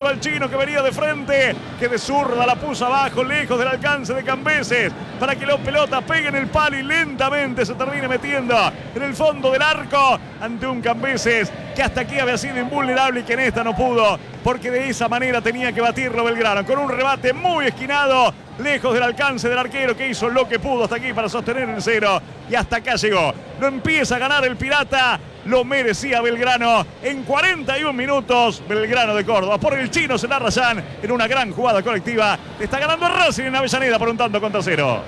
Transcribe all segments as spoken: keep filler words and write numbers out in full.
al Chino que venía de frente, que de zurda la puso abajo, lejos del alcance de Cambeses, para que la pelota pegue en el palo y lentamente se termine metiendo en el fondo del arco ante un Cambeses que hasta aquí había sido invulnerable y que en esta no pudo, porque de esa manera tenía que batirlo Belgrano, con un rebate muy esquinado, lejos del alcance del arquero, que hizo lo que pudo hasta aquí para sostener el cero, y hasta acá llegó. No empieza a ganar el Pirata, lo merecía Belgrano. En cuarenta y un minutos, Belgrano de Córdoba, por el Chino Celarrayán, en una gran jugada colectiva, está ganando Racing en Avellaneda por un tanto contra cero.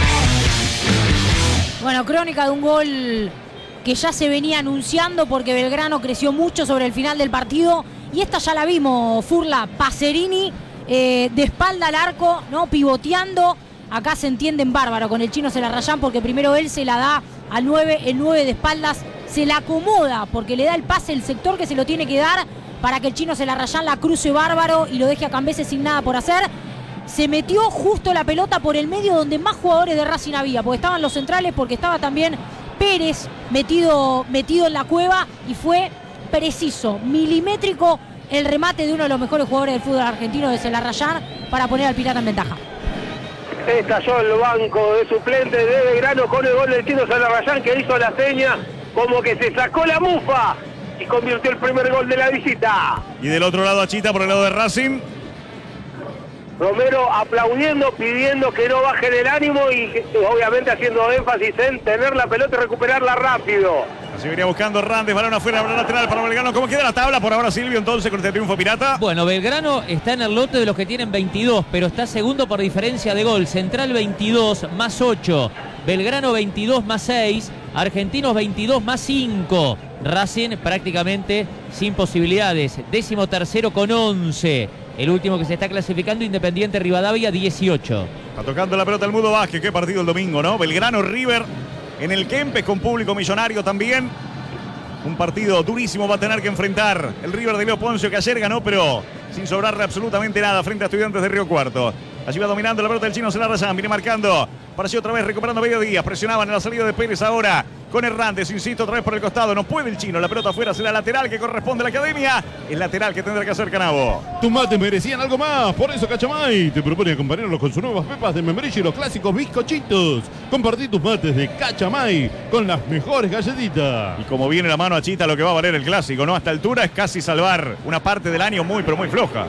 Bueno, crónica de un gol que ya se venía anunciando porque Belgrano creció mucho sobre el final del partido, y esta ya la vimos, Furla. Pacerini eh, de espalda al arco, ¿no? Pivoteando. Acá se entienden bárbaro con el Chino Celarrayán, porque primero él se la da al nueve, el nueve de espaldas se la acomoda porque le da el pase el sector que se lo tiene que dar para que el Chino Celarrayán la cruce bárbaro y lo deje a Cambeses sin nada por hacer. Se metió justo la pelota por el medio donde más jugadores de Racing había, porque estaban los centrales, porque estaba también Pérez metido, metido en la cueva, y fue preciso, milimétrico el remate de uno de los mejores jugadores del fútbol argentino, de Celarrayán, para poner al Pirata en ventaja. Estalló el banco de suplentes de Belgrano con el gol del Chino Celarrayán, que hizo la seña como que se sacó la mufa y convirtió el primer gol de la visita. Y del otro lado, Achita, por el lado de Racing, Romero aplaudiendo, pidiendo que no bajen el ánimo y obviamente haciendo énfasis en tener la pelota y recuperarla rápido. así venía buscando Hernández, balón afuera, balón lateral para Belgrano. ¿Cómo queda la tabla por ahora, Silvio, entonces, con este triunfo Pirata? Bueno, Belgrano está en el lote de los que tienen veintidós, pero está segundo por diferencia de gol. Central veintidós más ocho, Belgrano veintidós más seis, Argentinos veintidós más cinco. Racing prácticamente sin posibilidades. Décimo tercero con once. El último que se está clasificando, Independiente Rivadavia, dieciocho. Está tocando la pelota el Mudo Vázquez. Qué partido el domingo, ¿no? Belgrano River en el Kempes, con público millonario también. Un partido durísimo va a tener que enfrentar el River de Leo Poncio, que ayer ganó, pero sin sobrarle absolutamente nada frente a Estudiantes de Río Cuarto. Allí va dominando la pelota el Chino Celarrayán, viene marcando, pareció otra vez recuperando medio día, presionaban en la salida de Pérez ahora con Hernández, insisto, otra vez por el costado, no puede el Chino, la pelota afuera, será lateral que corresponde a la Academia, el lateral que tendrá que hacer Canavo. Tus mates merecían algo más, por eso Cachamay te propone acompañarlos con sus nuevas pepas de membrillo y los clásicos bizcochitos. Compartí tus mates de Cachamay con las mejores galletitas. Y como viene la mano Achita, lo que va a valer el clásico, ¿no? A esta altura es casi salvar una parte del año muy, pero muy floja.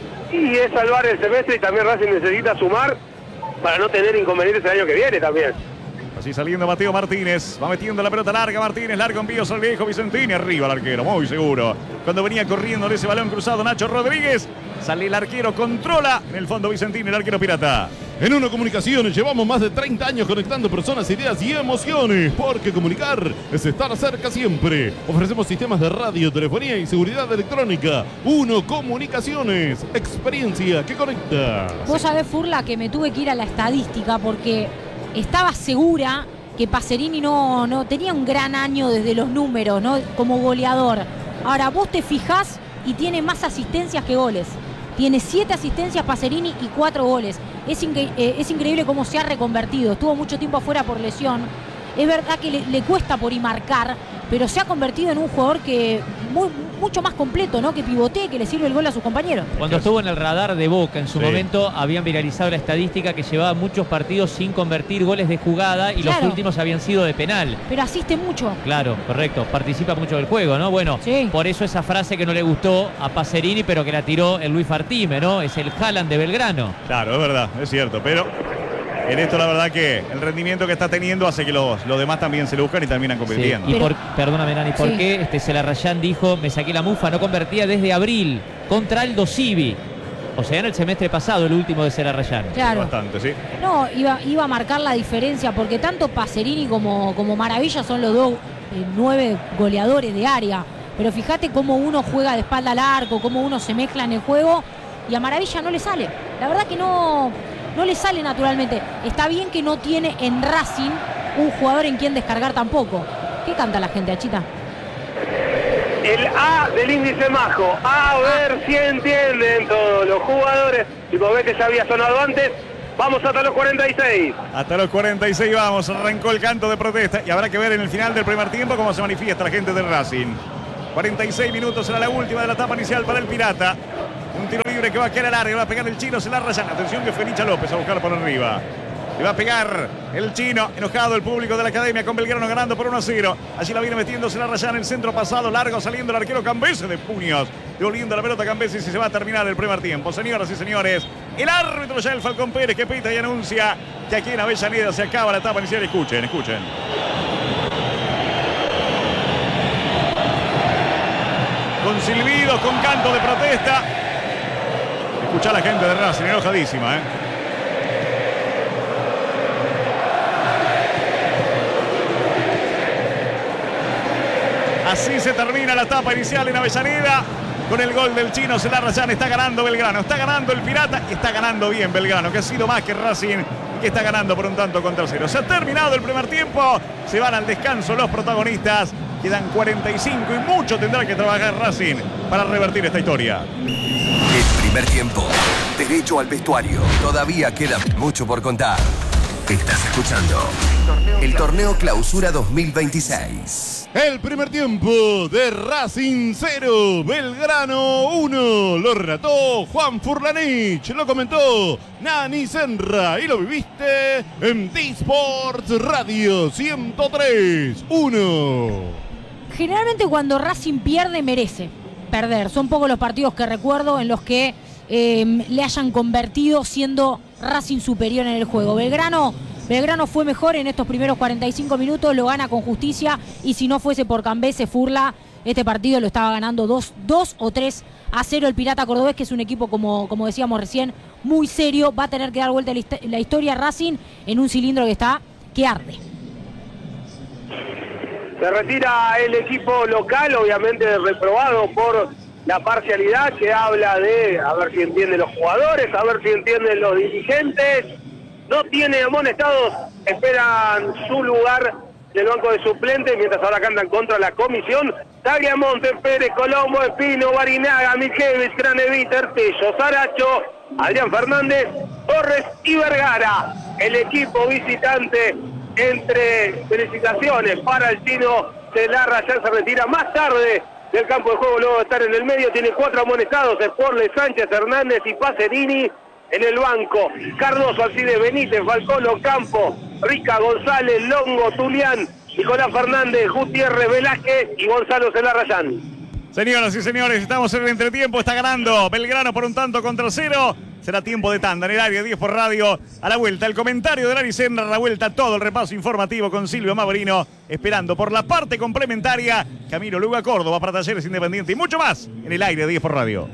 Y es salvar el semestre, y también Racing necesita sumar para no tener inconvenientes el año que viene también. Así saliendo Mateo Martínez, va metiendo la pelota larga Martínez, largo envío al viejo Vicentini, arriba el arquero, muy seguro. Cuando venía corriendo de ese balón cruzado Nacho Rodríguez, sale el arquero, controla en el fondo Vicentini, el arquero Pirata. En Uno Comunicaciones llevamos más de treinta años conectando personas, ideas y emociones, porque comunicar es estar cerca siempre. Ofrecemos sistemas de radio, telefonía y seguridad electrónica. Uno Comunicaciones, experiencia que conecta. Vos sabés, Furla, que me tuve que ir a la estadística porque estaba segura que Pacerini no, no tenía un gran año desde los números, ¿no? Como goleador. Ahora, vos te fijás y tiene más asistencias que goles. Tiene siete asistencias Pacerini y cuatro goles. Es, incre eh, es increíble cómo se ha reconvertido. Estuvo mucho tiempo afuera por lesión. Es verdad que le, le cuesta por y marcar, pero se ha convertido en un jugador que muy, mucho más completo, ¿no? Que pivotee, que le sirve el gol a sus compañeros. Cuando estuvo en el radar de Boca en su Sí. momento, habían viralizado la estadística que llevaba muchos partidos sin convertir goles de jugada, y Claro. los últimos habían sido de penal. Pero asiste mucho. Claro, correcto. Participa mucho del juego, ¿no? Bueno, Sí. por eso esa frase que no le gustó a Pacerini, pero que la tiró el Luis Fartime, ¿no? Es el Haaland de Belgrano. Claro, es verdad, es cierto, pero en esto la verdad que el rendimiento que está teniendo hace que los, los demás también se lo buscan y terminan convirtiendo. Sí. Y Pero- por, perdóname, Nani, ¿por Sí. qué este Celarrayán dijo, me saqué la mufa, no convertía desde abril contra Aldo Civi? O sea, en el semestre pasado, el último de Celarrayán. Claro. Bastante, sí. No, iba, iba a marcar la diferencia porque tanto Pacerini como, como Maravilla son los dos eh, nueve goleadores de área. Pero fíjate cómo uno juega de espalda al arco, cómo uno se mezcla en el juego, y a Maravilla no le sale. La verdad que no, no le sale naturalmente. Está bien que no tiene en Racing un jugador en quien descargar tampoco. ¿Qué canta la gente, Achita? El A del índice Majo, a ver si entienden todos los jugadores. Si vos ves que ya había sonado antes, vamos hasta los cuarenta y seis. Hasta los cuarenta y seis vamos, arrancó el canto de protesta y habrá que ver en el final del primer tiempo cómo se manifiesta la gente del Racing. cuarenta y seis minutos, será la última de la etapa inicial para el Pirata. Un tiro libre que va a quedar al área. Va a pegar el chino, se la rayan. Atención que Felicha López a buscar por arriba. Le va a pegar el chino. Enojado el público de la academia con Belgrano ganando por uno a cero. Allí la viene metiéndose la raya en el centro pasado. Largo saliendo el arquero Cambese de puños. Devolviendo la pelota Cambese y se va a terminar el primer tiempo. Señoras y señores, el árbitro ya el Falcón Pérez que pita y anuncia que aquí en Avellaneda se acaba la etapa inicial. Escuchen, escuchen. Con silbidos, con canto de protesta. Escucha a la gente de Racing, enojadísima, ¿eh? Así se termina la etapa inicial en Avellaneda. Con el gol del chino Celarrayán está ganando Belgrano. Está ganando el Pirata y está ganando bien Belgrano, que ha sido más que Racing y que está ganando por un tanto contra cero. Se ha terminado el primer tiempo. Se van al descanso los protagonistas. Quedan cuarenta y cinco y mucho tendrá que trabajar Racing para revertir esta historia. El primer tiempo. Derecho al vestuario. Todavía queda mucho por contar. Estás escuchando el Torneo Clausura dos mil veintiséis. El primer tiempo de Racing cero, Belgrano uno. Lo relató Juan Furlanich, lo comentó Nani Senra y lo viviste en D-Sports Radio ciento tres uno. Generalmente cuando Racing pierde merece perder. Son pocos los partidos que recuerdo en los que eh, le hayan convertido siendo Racing superior en el juego. Belgrano, Belgrano fue mejor en estos primeros cuarenta y cinco minutos, lo gana con justicia y si no fuese por Cambese, Furla, este partido lo estaba ganando dos o tres a cero el Pirata Cordobés, que es un equipo, como, como decíamos recién, muy serio. Va a tener que dar vuelta la historia Racing en un cilindro que está que arde. Se retira el equipo local, obviamente reprobado por la parcialidad, que habla de a ver si entienden los jugadores, a ver si entienden los dirigentes. No tiene amonestados, esperan su lugar del banco de suplentes, mientras ahora cantan contra la comisión. Tagliamonte, Pérez, Colombo, Espino, Barinaga, Mijevic, Cranevita, Artello, Saracho, Adrián Fernández, Torres y Vergara. El equipo visitante, entre felicitaciones para el chino Celarrayán, se retira más tarde del campo de juego luego de estar en el medio. Tiene cuatro amonestados: Sporle, Sánchez, Hernández y Pacerini. En el banco, Cardoso, Alcides, Benítez, Falcón, Ocampo, Rica, González, Longo, Tulián, Nicolás Fernández, Gutiérrez, Velázquez y Gonzalo Celarrayán. Señoras y señores, estamos en el entretiempo. Está ganando Belgrano por un tanto contra cero. Será tiempo de tanda en el área diez por radio. A la vuelta, el comentario de Lari Sendra. A la vuelta, todo el repaso informativo con Silvio Mavorino. Esperando por la parte complementaria, Camilo Luga Córdoba para Talleres Independiente y mucho más en el área diez por radio.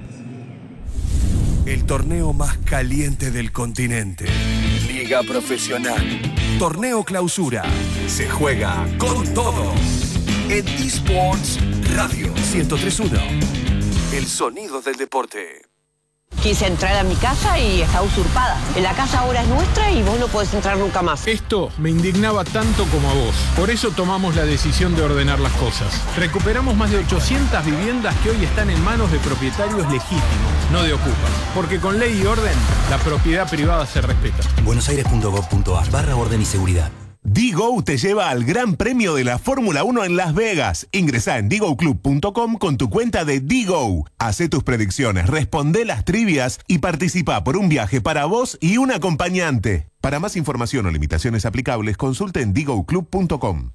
El torneo más caliente del continente. Liga Profesional. Torneo Clausura. Se juega con todo. En D-Sports Radio ciento tres uno. El sonido del deporte. Quise entrar a mi casa y está usurpada. La casa ahora es nuestra y vos no podés entrar nunca más. Esto me indignaba tanto como a vos. Por eso tomamos la decisión de ordenar las cosas. Recuperamos más de ochocientas viviendas que hoy están en manos de propietarios legítimos, no de ocupas. Porque con ley y orden, la propiedad privada se respeta. buenosaires punto gov punto ar barra orden y seguridad. D-Go te lleva al Gran Premio de la Fórmula uno en Las Vegas. Ingresá en D Go Club punto com con tu cuenta de D-Go. Hacé tus predicciones, responde las trivias y participa por un viaje para vos y un acompañante. Para más información o limitaciones aplicables, consulte en D Go Club punto com.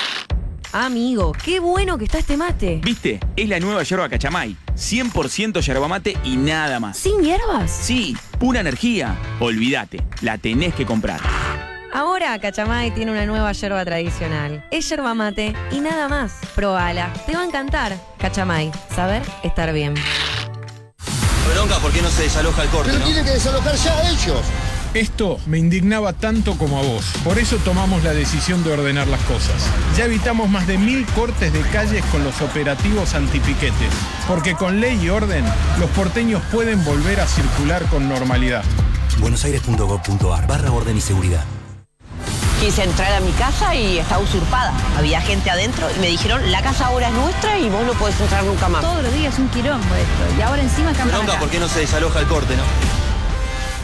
Amigo, qué bueno que está este mate. ¿Viste? Es la nueva yerba Cachamay. cien por ciento yerba mate y nada más. ¿Sin hierbas? Sí, pura energía. Olvídate, la tenés que comprar. Ahora Cachamay tiene una nueva yerba tradicional. Es yerba mate y nada más. Probala, te va a encantar. Cachamay, saber estar bien. Bronca, ¿por qué no se desaloja el corte? Pero ¿no? tienen que desalojar ya ellos. Esto me indignaba tanto como a vos. Por eso tomamos la decisión de ordenar las cosas. Ya evitamos más de mil cortes de calles con los operativos antipiquetes. Porque con ley y orden, los porteños pueden volver a circular con normalidad. buenosaires punto gov punto ar barra orden y seguridad. Quise entrar a mi casa y está usurpada. Había gente adentro y me dijeron, la casa ahora es nuestra y vos no podés entrar nunca más. Todos los días un quilombo esto. Y ahora encima están Bronca, ¿por qué no se desaloja el corte, no?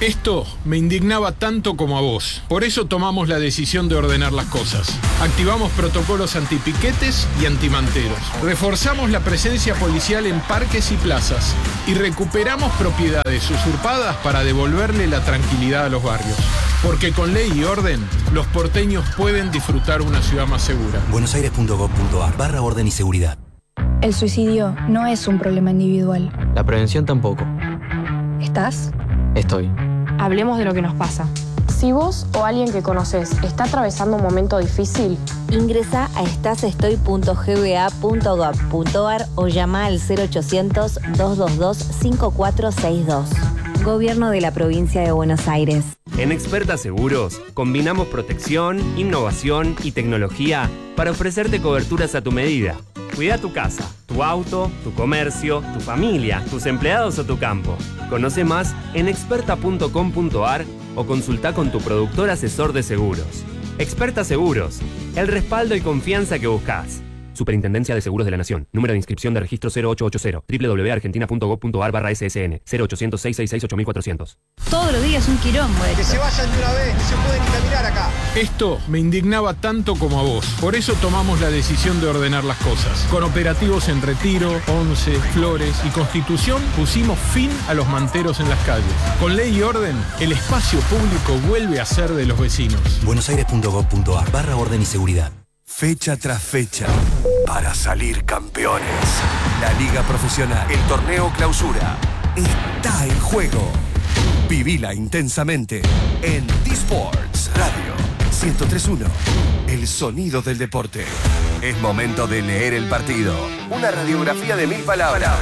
Esto me indignaba tanto como a vos. Por eso tomamos la decisión de ordenar las cosas. Activamos protocolos antipiquetes y antimanteros. Reforzamos la presencia policial en parques y plazas. Y recuperamos propiedades usurpadas para devolverle la tranquilidad a los barrios. Porque con ley y orden, los porteños pueden disfrutar una ciudad más segura. buenosaires.gov.ar barra orden y seguridad. El suicidio no es un problema individual. La prevención tampoco. ¿Estás? Estoy. Hablemos de lo que nos pasa. Si vos o alguien que conoces está atravesando un momento difícil, ingresa a estasestoy punto g b a punto gov punto a r o llama al cero ochocientos, dos dos dos, cinco cuatro seis dos. Gobierno de la Provincia de Buenos Aires. En Experta Seguros, combinamos protección, innovación y tecnología para ofrecerte coberturas a tu medida. Cuida tu casa, tu auto, tu comercio, tu familia, tus empleados o tu campo. Conoce más en experta punto com punto a r o consulta con tu productor asesor de seguros. Experta Seguros, el respaldo y confianza que buscas. Superintendencia de Seguros de la Nación. Número de inscripción de registro cero ocho ocho cero. doble u doble u doble u punto argentina punto gov punto a r barra S S N. cero ochocientos, seiscientos sesenta y seis, ocho mil cuatrocientos. Todos los días un quilombo esto. Que se vayan de una vez, no se pueden ni caminar acá. Esto me indignaba tanto como a vos. Por eso tomamos la decisión de ordenar las cosas. Con operativos en Retiro, Once, Flores y Constitución pusimos fin a los manteros en las calles. Con ley y orden, el espacio público vuelve a ser de los vecinos. buenosaires.gov.ar barra orden y seguridad. Fecha tras fecha, para salir campeones. La Liga Profesional, el Torneo Clausura, está en juego. Vivila intensamente en D-Sports Radio ciento tres punto uno. El sonido del deporte. Es momento de leer el partido. Una radiografía de mil palabras.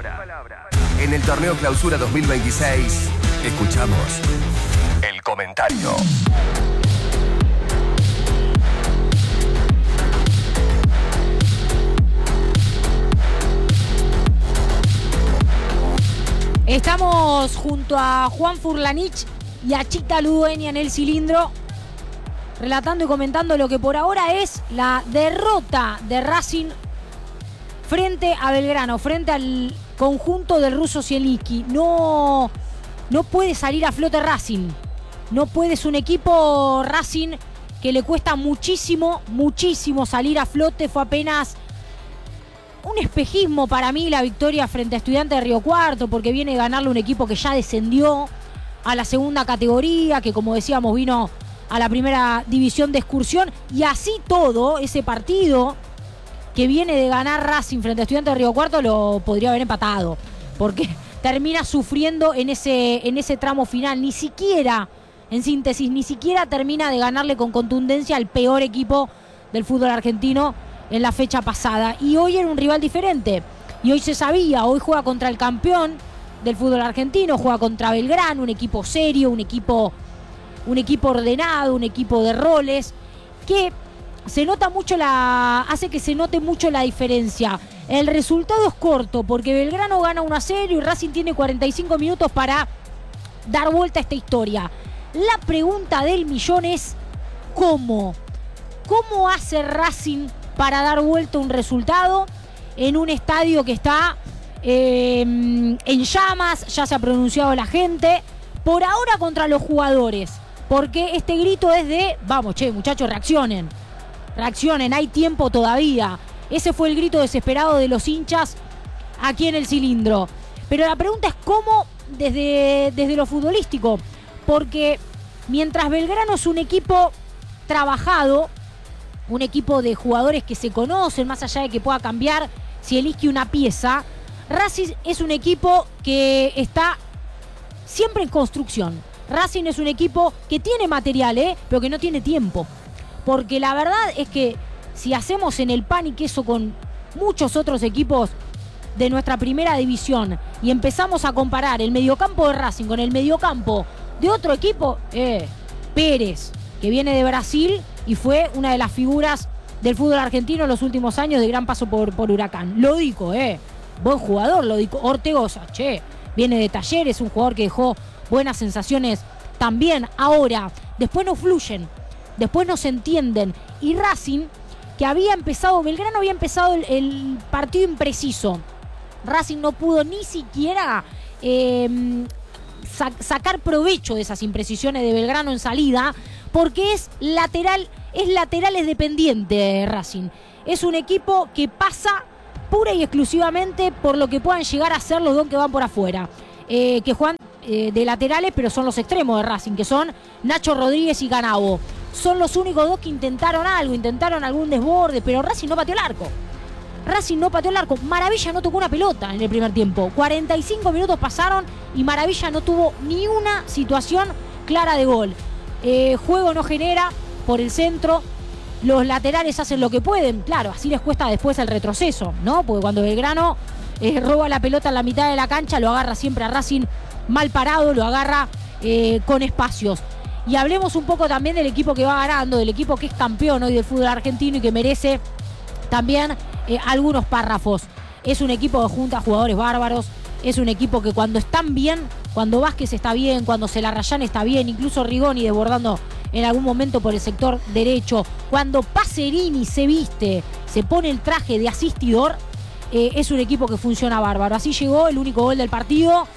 En el Torneo Clausura dos mil veintiséis, escuchamos el comentario. Estamos junto a Juan Furlanich y a Chita Ludueña en el cilindro, relatando y comentando lo que por ahora es la derrota de Racing frente a Belgrano, frente al conjunto del ruso Zielinski. No, no puede salir a flote Racing. No puede, es un equipo Racing que le cuesta muchísimo, muchísimo salir a flote. Fue apenas un espejismo para mí la victoria frente a Estudiantes de Río Cuarto, porque viene a ganarle un equipo que ya descendió a la segunda categoría, que como decíamos vino a la primera división de excursión, y así todo ese partido que viene de ganar Racing frente a Estudiantes de Río Cuarto lo podría haber empatado, porque termina sufriendo en ese, en ese tramo final. Ni siquiera, en síntesis, ni siquiera termina de ganarle con contundencia al peor equipo del fútbol argentino en la fecha pasada. Y hoy era un rival diferente. Y hoy se sabía, hoy juega contra el campeón del fútbol argentino, juega contra Belgrano, un equipo serio, un equipo, un equipo ordenado, un equipo de roles, que se nota mucho la. hace que se note mucho la diferencia. El resultado es corto, porque Belgrano gana uno a cero y Racing tiene cuarenta y cinco minutos para dar vuelta a esta historia. La pregunta del millón es: ¿cómo? ¿Cómo hace Racing para dar vuelta un resultado en un estadio que está eh, en llamas? Ya se ha pronunciado la gente. Por ahora contra los jugadores, porque este grito es de: vamos, che, muchachos, reaccionen. Reaccionen, hay tiempo todavía. Ese fue el grito desesperado de los hinchas aquí en el cilindro. Pero la pregunta es cómo desde, desde lo futbolístico, porque mientras Belgrano es un equipo trabajado, un equipo de jugadores que se conocen, más allá de que pueda cambiar Zielinski una pieza, Racing es un equipo que está siempre en construcción. Racing es un equipo que tiene material, ¿eh? pero que no tiene tiempo. Porque la verdad es que si hacemos en el pan y queso con muchos otros equipos de nuestra primera división y empezamos a comparar el mediocampo de Racing con el mediocampo de otro equipo, eh, Pérez, que viene de Brasil y fue una de las figuras del fútbol argentino en los últimos años, de gran paso por, por Huracán. Lodico, eh, buen jugador, Lodico. Ortegoza, che, viene de Talleres, un jugador que dejó buenas sensaciones también. Ahora, después no fluyen, después no se entienden. Y Racing, que había empezado, Belgrano había empezado el, el partido impreciso. Racing no pudo ni siquiera eh, sa- sacar provecho de esas imprecisiones de Belgrano en salida, porque es lateral, es laterales dependiente Racing. Es un equipo que pasa pura y exclusivamente por lo que puedan llegar a ser los dos que van por afuera, eh, que juegan eh, de laterales, pero son los extremos de Racing, que son Nacho Rodríguez y Ganabo. Son los únicos dos que intentaron algo, intentaron algún desborde, pero Racing no pateó el arco. Racing no pateó el arco. Maravilla no tocó una pelota en el primer tiempo. cuarenta y cinco minutos pasaron y Maravilla no tuvo ni una situación clara de gol. Eh, juego no genera por el centro. Los laterales hacen lo que pueden. Claro, así les cuesta después el retroceso, ¿no? Porque cuando Belgrano eh, roba la pelota en la mitad de la cancha, lo agarra siempre a Racing mal parado, lo agarra eh, con espacios. Y hablemos un poco también del equipo que va ganando, del equipo que es campeón hoy del fútbol argentino y que merece también eh, algunos párrafos. Es un equipo que junta jugadores bárbaros, es un equipo que cuando están bien, cuando Vázquez está bien, cuando Celarrayán está bien, incluso Rigoni desbordando en algún momento por el sector derecho, cuando Pacerini se viste, se pone el traje de asistidor, eh, es un equipo que funciona bárbaro. Así llegó el único gol del partido.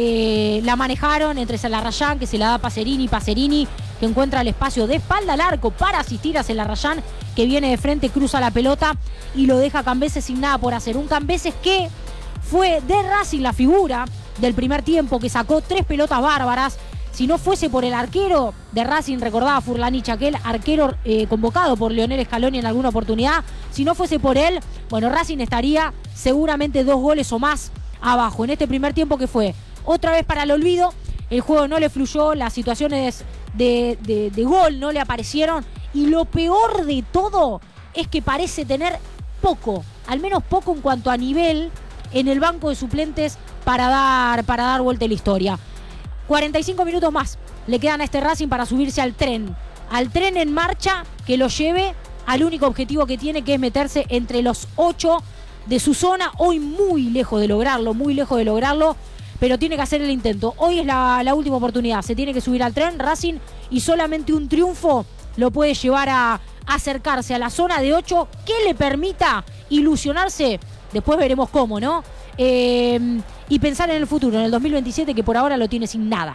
Eh, la manejaron entre Celarrayán, que se la da a Pacerini, Pacerini que encuentra el espacio de espalda al arco para asistir a Celarrayán, que viene de frente, cruza la pelota y lo deja a Cambeses sin nada por hacer. Un Cambeses que fue de Racing la figura del primer tiempo, que sacó tres pelotas bárbaras. Si no fuese por el arquero de Racing, recordaba Furlanich, aquel arquero eh, convocado por Leonel Scaloni en alguna oportunidad, si no fuese por él, bueno, Racing estaría seguramente dos goles o más abajo en este primer tiempo, que fue otra vez para el olvido. El juego no le fluyó, las situaciones de, de, de gol no le aparecieron, y lo peor de todo es que parece tener poco, al menos poco en cuanto a nivel en el banco de suplentes para dar, para dar vuelta a la historia. cuarenta y cinco minutos más le quedan a este Racing para subirse al tren, al tren en marcha que lo lleve al único objetivo que tiene, que es meterse entre los ocho de su zona, hoy muy lejos de lograrlo, muy lejos de lograrlo, pero tiene que hacer el intento. Hoy es la, la última oportunidad, se tiene que subir al tren Racing, y solamente un triunfo lo puede llevar a, a acercarse a la zona de ocho, que le permita ilusionarse, después veremos cómo, ¿no? Eh, y pensar en el futuro, en el dos mil veintisiete, que por ahora lo tiene sin nada.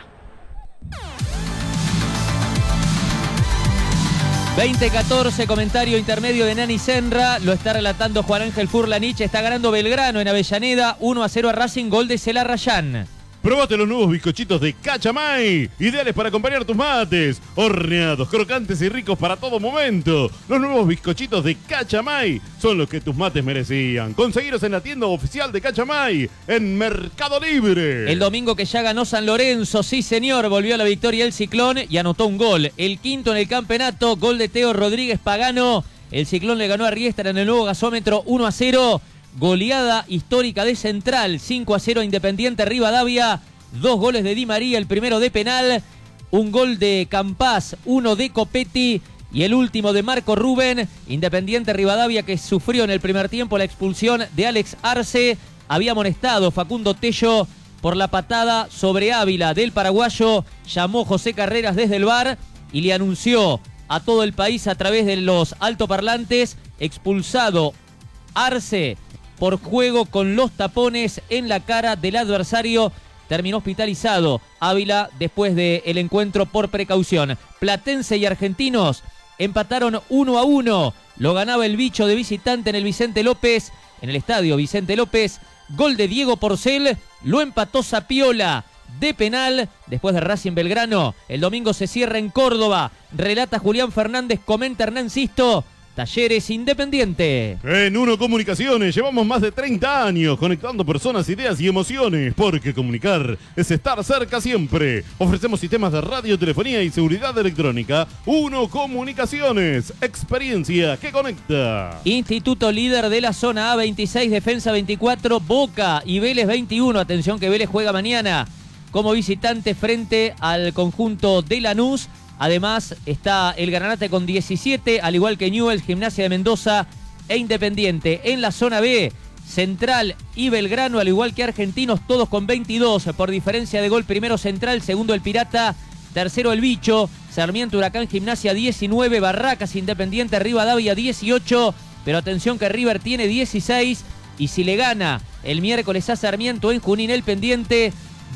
veinte catorce, comentario intermedio de Nani Senra, lo está relatando Juan Ángel Furlanich. Está ganando Belgrano en Avellaneda, uno a cero a Racing, gol de Celarrayán. Probate los nuevos bizcochitos de Cachamay, ideales para acompañar tus mates, horneados, crocantes y ricos para todo momento. Los nuevos bizcochitos de Cachamay son los que tus mates merecían. Conseguiros en la tienda oficial de Cachamay, en Mercado Libre. El domingo que ya ganó San Lorenzo, sí señor, volvió a la victoria el Ciclón y anotó un gol. El quinto en el campeonato, gol de Teo Rodríguez Pagano. El Ciclón le ganó a Riestra en el nuevo gasómetro uno a cero. Goleada histórica de Central, cinco a cero a Independiente Rivadavia. Dos goles de Di María, el primero de penal, un gol de Campás, uno de Copetti y el último de Marco Rubén. Independiente Rivadavia, que sufrió en el primer tiempo la expulsión de Alex Arce. Había amonestado Facundo Tello por la patada sobre Ávila del paraguayo. Llamó José Carreras desde el V A R y le anunció a todo el país a través de los altoparlantes: expulsado Arce por juego con los tapones en la cara del adversario. Terminó hospitalizado Ávila después del encuentro por precaución. Platense y Argentinos empataron uno a uno. Lo ganaba el bicho de visitante en el Vicente López, en el estadio Vicente López. Gol de Diego Porcel, lo empató Zapiola de penal. Después de Racing Belgrano, el domingo se cierra en Córdoba. Relata Julián Fernández, comenta Hernán Sisto. Talleres Independiente. En Uno Comunicaciones llevamos más de treinta años conectando personas, ideas y emociones, porque comunicar es estar cerca siempre. Ofrecemos sistemas de radio, telefonía y seguridad electrónica. Uno Comunicaciones, experiencia que conecta. Instituto líder de la zona A, veintiséis, Defensa veinticuatro, Boca y Vélez veintiuno. Atención que Vélez juega mañana como visitante frente al conjunto de Lanús. Además está el Granate con diecisiete, al igual que Newell's, Gimnasia de Mendoza e Independiente. En la zona B, Central y Belgrano, al igual que Argentinos, todos con veintidós. Por diferencia de gol, primero Central, segundo el Pirata, tercero el Bicho. Sarmiento, Huracán, Gimnasia diecinueve, Barracas, Independiente, Rivadavia dieciocho. Pero atención que River tiene dieciséis, y si le gana el miércoles a Sarmiento en Junín el Pendiente,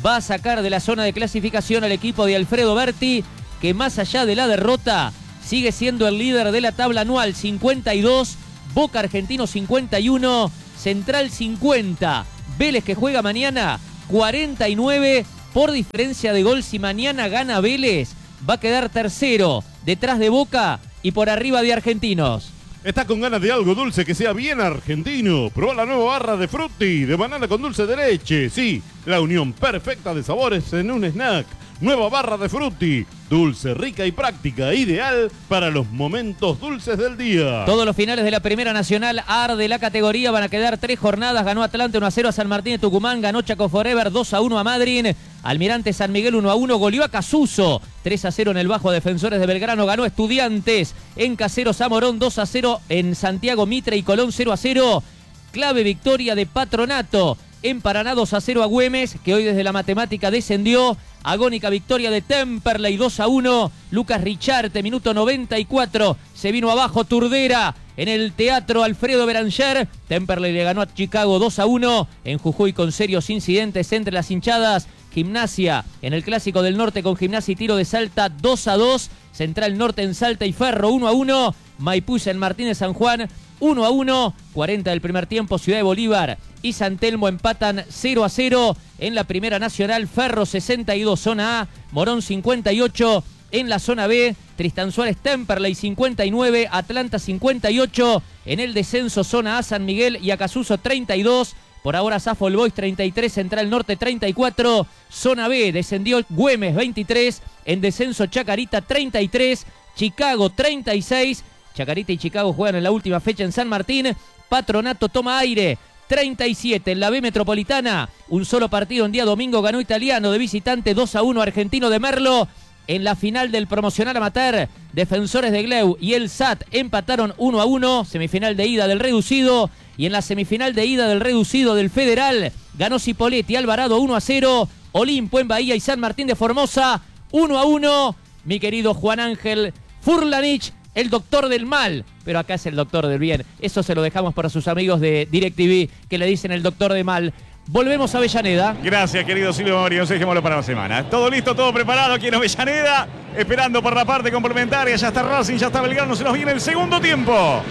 va a sacar de la zona de clasificación al equipo de Alfredo Berti, que más allá de la derrota sigue siendo el líder de la tabla anual, cincuenta y dos, Boca Argentino cincuenta y uno, Central cincuenta, Vélez que juega mañana cuarenta y nueve, por diferencia de gol. Si mañana gana Vélez, va a quedar tercero, detrás de Boca y por arriba de Argentinos. ¿Estás con ganas de algo dulce que sea bien argentino? Probá la nueva barra de Frutti, de banana con dulce de leche. Sí, la unión perfecta de sabores en un snack. Nueva barra de Frutti, dulce, rica y práctica, ideal para los momentos dulces del día. Todos los finales de la Primera Nacional arde la categoría, van a quedar tres jornadas. Ganó Atlante uno a cero a San Martín de Tucumán, ganó Chaco Forever dos a uno a Madryn, Almirante San Miguel uno a uno, goleó a Casuso tres a cero en el Bajo Defensores de Belgrano, ganó Estudiantes en Caseros a Morón dos a cero, en Santiago Mitre y Colón cero a cero, clave victoria de Patronato en Paraná dos a cero a Güemes, que hoy desde la matemática descendió. Agónica victoria de Temperley dos a uno. Lucas Richarte, minuto noventa y cuatro. Se vino abajo Turdera en el Teatro Alfredo Beranger. Temperley le ganó a Chicago dos a uno. En Jujuy con serios incidentes entre las hinchadas. Gimnasia en el Clásico del Norte con Gimnasia y Tiro de Salta dos a dos. Central Norte en Salta y Ferro uno a uno. Maipú en Martínez San Juan uno a uno. cuarenta del primer tiempo, Ciudad de Bolívar y San Telmo empatan cero a cero. En la Primera Nacional, Ferro sesenta y dos, zona A, Morón cincuenta y ocho. En la zona B, Tristan Suárez Temperley cincuenta y nueve, Atlanta cincuenta y ocho. En el descenso, zona A, San Miguel y Acasuso treinta y dos. Por ahora, Safol Boys treinta y tres, Central Norte treinta y cuatro. Zona B, descendió Güemes veintitrés. En descenso, Chacarita treinta y tres, Chicago treinta y seis. Chacarita y Chicago juegan en la última fecha en San Martín. Patronato toma aire. treinta y siete en la B Metropolitana, un solo partido en día domingo, ganó Italiano de visitante dos a uno Argentino de Merlo. En la final del promocional amateur, Defensores de Gleu y el S A T empataron uno a uno, semifinal de ida del reducido, y en la semifinal de ida del reducido del Federal, ganó Cipolletti Alvarado uno a cero, Olimpo en Bahía y San Martín de Formosa uno a uno. Mi querido Juan Ángel Furlanich, el doctor del mal, pero acá es el doctor del bien. Eso se lo dejamos para sus amigos de DirecTV, que le dicen el doctor de mal. Volvemos a Avellaneda. Gracias, querido Silvio Morios. Dejémoslo para la semana. Todo listo, todo preparado aquí en Avellaneda. Esperando por la parte complementaria. Ya está Racing, ya está Belgrano. Se nos viene el segundo tiempo.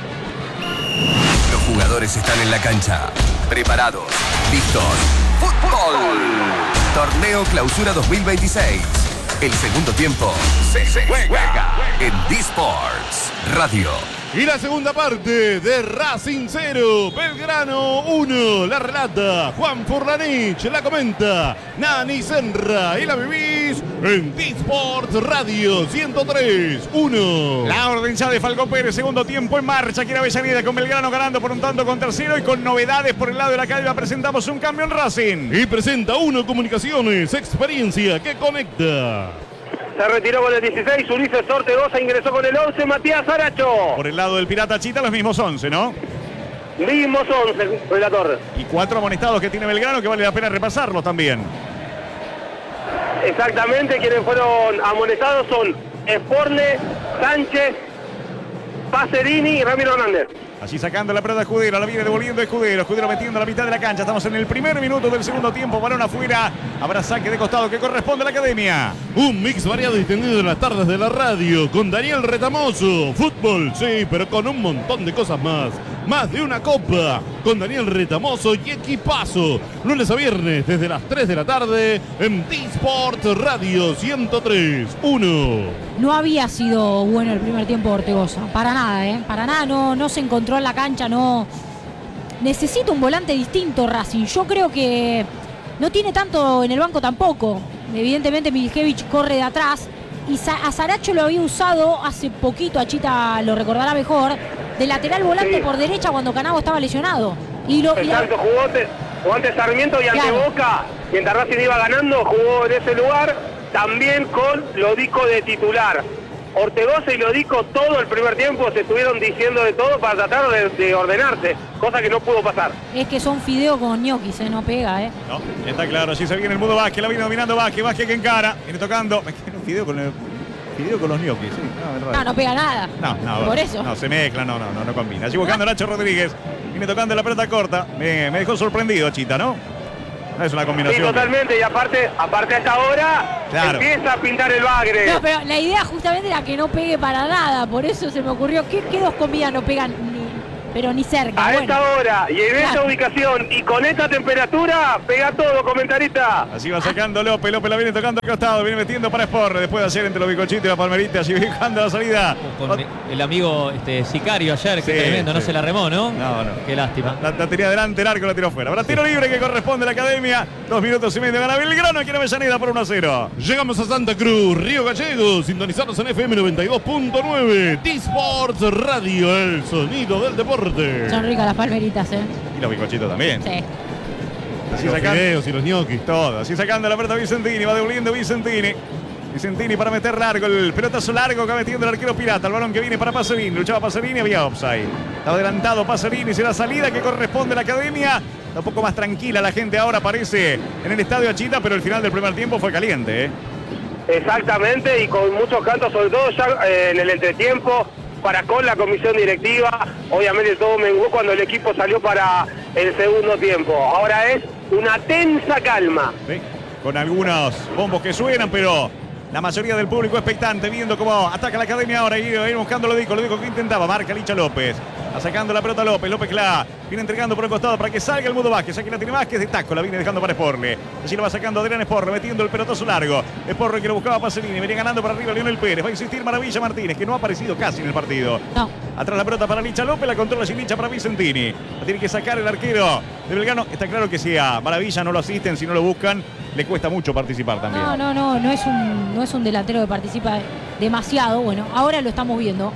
Los jugadores están en la cancha. Preparados. Listos. ¡Fútbol! Torneo Clausura dos mil veintiséis. El segundo tiempo se, se juega en D-Sports Radio. Y la segunda parte de Racing cero, Belgrano uno. La relata Juan Furlanich, la comenta Nani Senra y la vivís en D-Sports Radio ciento tres uno. La orden ya de Falcón Pérez, segundo tiempo en marcha aquí en Avellaneda, con Belgrano ganando por un tanto con tercero y con novedades por el lado de la calva. Presentamos un cambio en Racing. Y presenta Uno Comunicaciones, experiencia que conecta. Se retiró con el dieciséis, Ulises Ortegoza ingresó con el once, Matías Aracho. Por el lado del Pirata Chita, los mismos once, ¿no? Mismos once, relator. Y cuatro amonestados que tiene Belgrano, que vale la pena repasarlos también. Exactamente, quienes fueron amonestados son Esporle, Sánchez, Pacerini y Ramiro Hernández. Allí sacando la pelota Escudero, la viene devolviendo Escudero, Escudero metiendo a la mitad de la cancha. Estamos en el primer minuto del segundo tiempo, balón afuera. Habrá saque de costado que corresponde a la Academia. Un mix variado y extendido en las tardes de la radio con Daniel Retamoso. Fútbol, sí, pero con un montón de cosas más. Más de una copa con Daniel Retamoso y equipazo. Lunes a viernes desde las tres de la tarde en D-Sports Radio ciento tres uno. No había sido bueno el primer tiempo de Ortegoza, para nada, ¿eh? Para nada, no, no se encontró en la cancha, no. Necesita un volante distinto Racing. Yo creo que no tiene tanto en el banco tampoco. Evidentemente Miljevich corre de atrás y a Saracho lo había usado hace poquito, a Chita lo recordará mejor, de lateral volante sí. por derecha cuando Canago estaba lesionado. Y lo, Exacto, y la... jugó, ante, jugó ante Sarmiento y ante claro. Boca, mientras Racing iba ganando, jugó en ese lugar, también con Lodico de titular. Ortegoza y Lodico todo el primer tiempo se estuvieron diciendo de todo para tratar de, de ordenarse, cosa que no pudo pasar. Es que son fideos con ñoquis, ¿eh? No pega, ¿eh? No, está claro, allí se viene el Mudo Vázquez, la viene dominando Vázquez, Vázquez que encara, viene tocando, me queda un fideo con el... Fideo con los ñoquis, sí. No, no, no pega nada. No, no. Por eso. No, se mezcla, no, no, no, no combina. Allí buscando Nacho Rodríguez, viene tocando la pelota corta, me, me dejó sorprendido Chita, ¿no? No es una combinación. Sí, totalmente, y aparte, aparte a esta hora claro. empieza a pintar el bagre. No, pero la idea justamente era que no pegue para nada, por eso se me ocurrió, ¿qué, qué dos comidas no pegan ni, pero ni cerca? A bueno. esta hora y en Claro. esta ubicación y con esta temperatura, pega todo, comentarista. Así va sacando López, López la viene tocando al costado, viene metiendo para Sport, después de hacer entre los bicochitos y la palmerita, allí buscando la salida. Con el amigo este, Sicario ayer, que Sí, tremendo, no sí. se la remó, ¿no? No, no. Qué lástima. La, la tenía delante, el arco la tiró fuera. Ahora tiro libre que corresponde a la Academia. Dos minutos y medio gana Belgrano aquí en Avellaneda por uno a cero. Llegamos a Santa Cruz, Río Gallegos, sintonizados en F M noventa y dos punto nueve. T-Sports Radio, el sonido del deporte. Son ricas las palmeritas, ¿eh? Y los bicochitos también. Sí. Así Los sacando, fideos y los ñoquis. todo. Así sacando la pelota Vicentini, va devolviendo Vicentini. Vicentini para meter largo, el pelotazo largo que va metiendo el arquero Pirata. El balón que viene para Pacerini, luchaba Pacerini, había offside. Estaba adelantado Pacerini, será salida que corresponde a la Academia. Está un poco más tranquila la gente ahora, aparece en el estadio Achita, pero el final del primer tiempo fue caliente, ¿eh? Exactamente, y con muchos cantos, sobre todo ya eh, en el entretiempo, para con la comisión directiva. Obviamente todo menguó cuando el equipo salió para el segundo tiempo. Ahora es una tensa calma. Sí, con algunos bombos que suenan, pero la mayoría del público expectante, viendo cómo ataca la Academia ahora y viene buscando lo dijo, lo dijo que intentaba, marca Licha López. Va sacando la pelota López, López que la viene entregando por el costado para que salga el Mudo Vázquez. Aquí la tiene Vázquez de taco, la viene dejando para Sporle. Así lo va sacando Adrián Sporle, metiendo el pelotazo largo. Sporle que lo buscaba Pacerini, venía ganando para arriba Lionel Pérez. Va a insistir Maravilla Martínez, que no ha aparecido casi en el partido. No. Atrás la pelota para Licha López, la controla sin Licha para Vicentini. La tiene que sacar el arquero de Belgrano. Está claro que si a Maravilla no lo asisten, si no lo buscan, le cuesta mucho participar también. No, no, no, no es un, no es un delantero que participa demasiado. Bueno, ahora lo estamos viendo.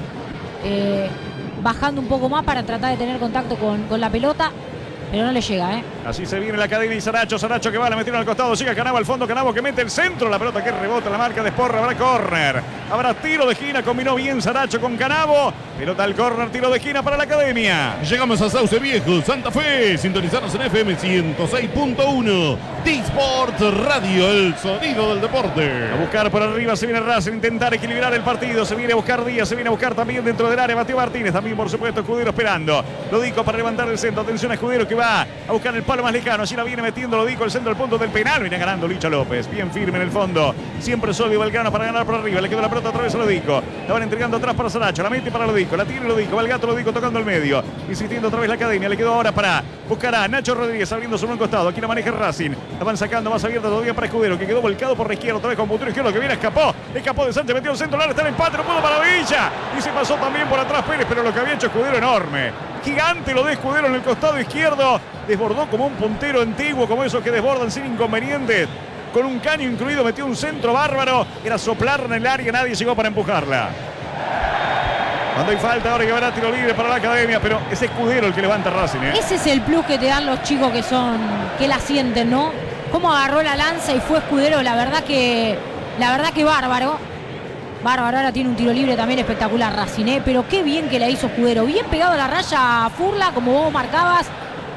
Eh, bajando un poco más para tratar de tener contacto con, con la pelota, pero no le llega, ¿eh? Así se viene la Academia y Saracho, Saracho que va, la metieron al costado, llega Canavo al fondo, Canavo que mete el centro, la pelota que rebota, la marca de Sporra, habrá córner, habrá tiro de esquina, combinó bien Saracho con Canavo, pelota al córner, tiro de esquina para la Academia. Llegamos a Sauce Viejo, Santa Fe, sintonizados en F M ciento seis punto uno, T-Sports Radio, el sonido del deporte. A buscar por arriba, se viene Racing, intentar equilibrar el partido, se viene a buscar Díaz, se viene a buscar también dentro del área, Mateo Martínez, también por supuesto Escudero esperando, Lodico para levantar el centro, atención a Escudero que va a buscar el palo más lejano, así la viene metiendo Lodico, el centro del punto del penal, viene ganando Licha López, bien firme en el fondo, siempre sólido Belgrano para ganar por arriba, le quedó la pelota otra vez a Lodico, la van entregando atrás para Saracho, la mete para Lodico, la tiene Lodico, va el gato Lodico tocando el medio, insistiendo otra vez la Academia, le quedó ahora para buscar a Nacho Rodríguez abriendo sobre un costado, aquí la maneja Racing, la van sacando más abierta todavía para Escudero, que quedó volcado por la izquierda, otra vez con puntero izquierdo, que viene, escapó, escapó de Sánchez, metió el centro, ahora está el empate, no pudo para Villa, y se pasó también por atrás Pérez, pero lo que había hecho Escudero enorme, gigante lo de Escudero en el costado izquierdo, desbordó como un puntero antiguo, como esos que desbordan sin inconvenientes, con un caño incluido, metió un centro bárbaro, era soplarla en el área, nadie llegó para empujarla. Cuando hay falta ahora que habrá tiro libre para la Academia, pero es Escudero el que levanta Racing, ¿eh? Ese es el plus que te dan los chicos que son, que la sienten, ¿no? Cómo agarró la lanza y fue Escudero, la verdad que, la verdad que bárbaro. Bárbaro, ahora tiene un tiro libre también espectacular Racing, ¿eh? Pero qué bien que la hizo Escudero. Bien pegado a la raya Furla, como vos marcabas.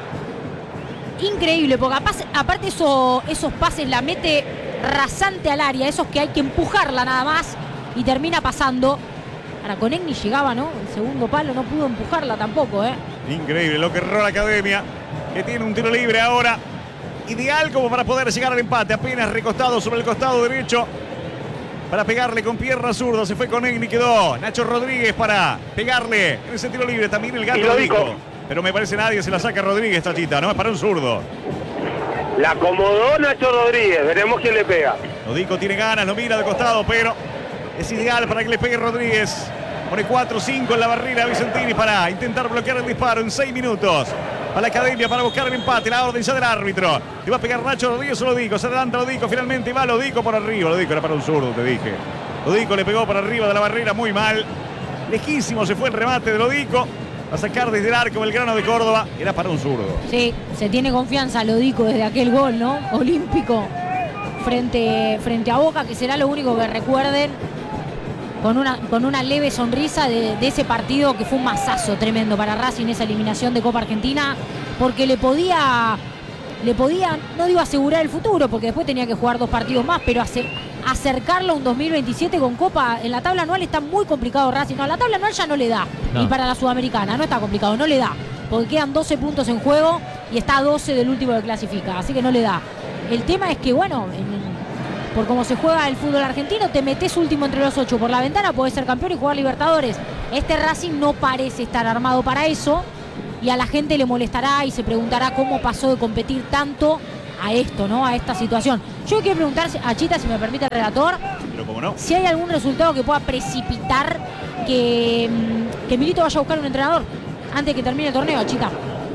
Increíble, porque aparte, aparte eso, esos pases la mete rasante al área, esos que hay que empujarla nada más y termina pasando. Ahora con Egni llegaba, ¿no? El segundo palo no pudo empujarla tampoco, ¿eh? Increíble lo que erró la Academia, que tiene un tiro libre ahora. Ideal como para poder llegar al empate, apenas recostado sobre el costado derecho. Para pegarle con pierna zurda, se fue con Egni, quedó Nacho Rodríguez para pegarle en ese tiro libre, también el gato Lodico. Pero me parece nadie se la saca Rodríguez, Tachita, ¿no? Es para un zurdo. La acomodó Nacho Rodríguez, veremos quién le pega. Lodico tiene ganas, lo mira de costado, pero es ideal para que le pegue Rodríguez. Pone cuatro cinco en la barrera Vicentini para intentar bloquear el disparo en seis minutos. Para la Academia para buscar el empate, la orden ya del árbitro. Le va a pegar Nacho Rodríguez o Lodico, se adelanta Lodico finalmente y va Lodico por arriba. Lodico era para un zurdo, te dije. Lodico le pegó por arriba de la barrera muy mal. Lejísimo se fue el remate de Lodico. Va a sacar desde el arco Belgrano de Córdoba. Era para un zurdo. Sí, se tiene confianza Lodico desde aquel gol, ¿no? Olímpico frente, frente a Boca, que será lo único que recuerden con una, con una leve sonrisa de, de ese partido que fue un masazo tremendo para Racing, esa eliminación de Copa Argentina, porque le podía, le podía, no digo asegurar el futuro, porque después tenía que jugar dos partidos más, pero hace, acercarlo a un dos mil veintisiete con Copa. En la tabla anual está muy complicado Racing. No, la tabla anual ya no le da. No. Y para la Sudamericana no está complicado, no le da. Porque quedan doce puntos en juego y está a doce del último que clasifica, así que no le da. El tema es que, bueno, en, por cómo se juega el fútbol argentino, te metes último entre los ocho por la ventana, podés ser campeón y jugar Libertadores. Este Racing no parece estar armado para eso y a la gente le molestará y se preguntará cómo pasó de competir tanto a esto, ¿no? A esta situación. Yo quiero preguntar a Chita, si me permite el relator, pero cómo no, si hay algún resultado que pueda precipitar que, que Milito vaya a buscar un entrenador antes de que termine el torneo, Chita.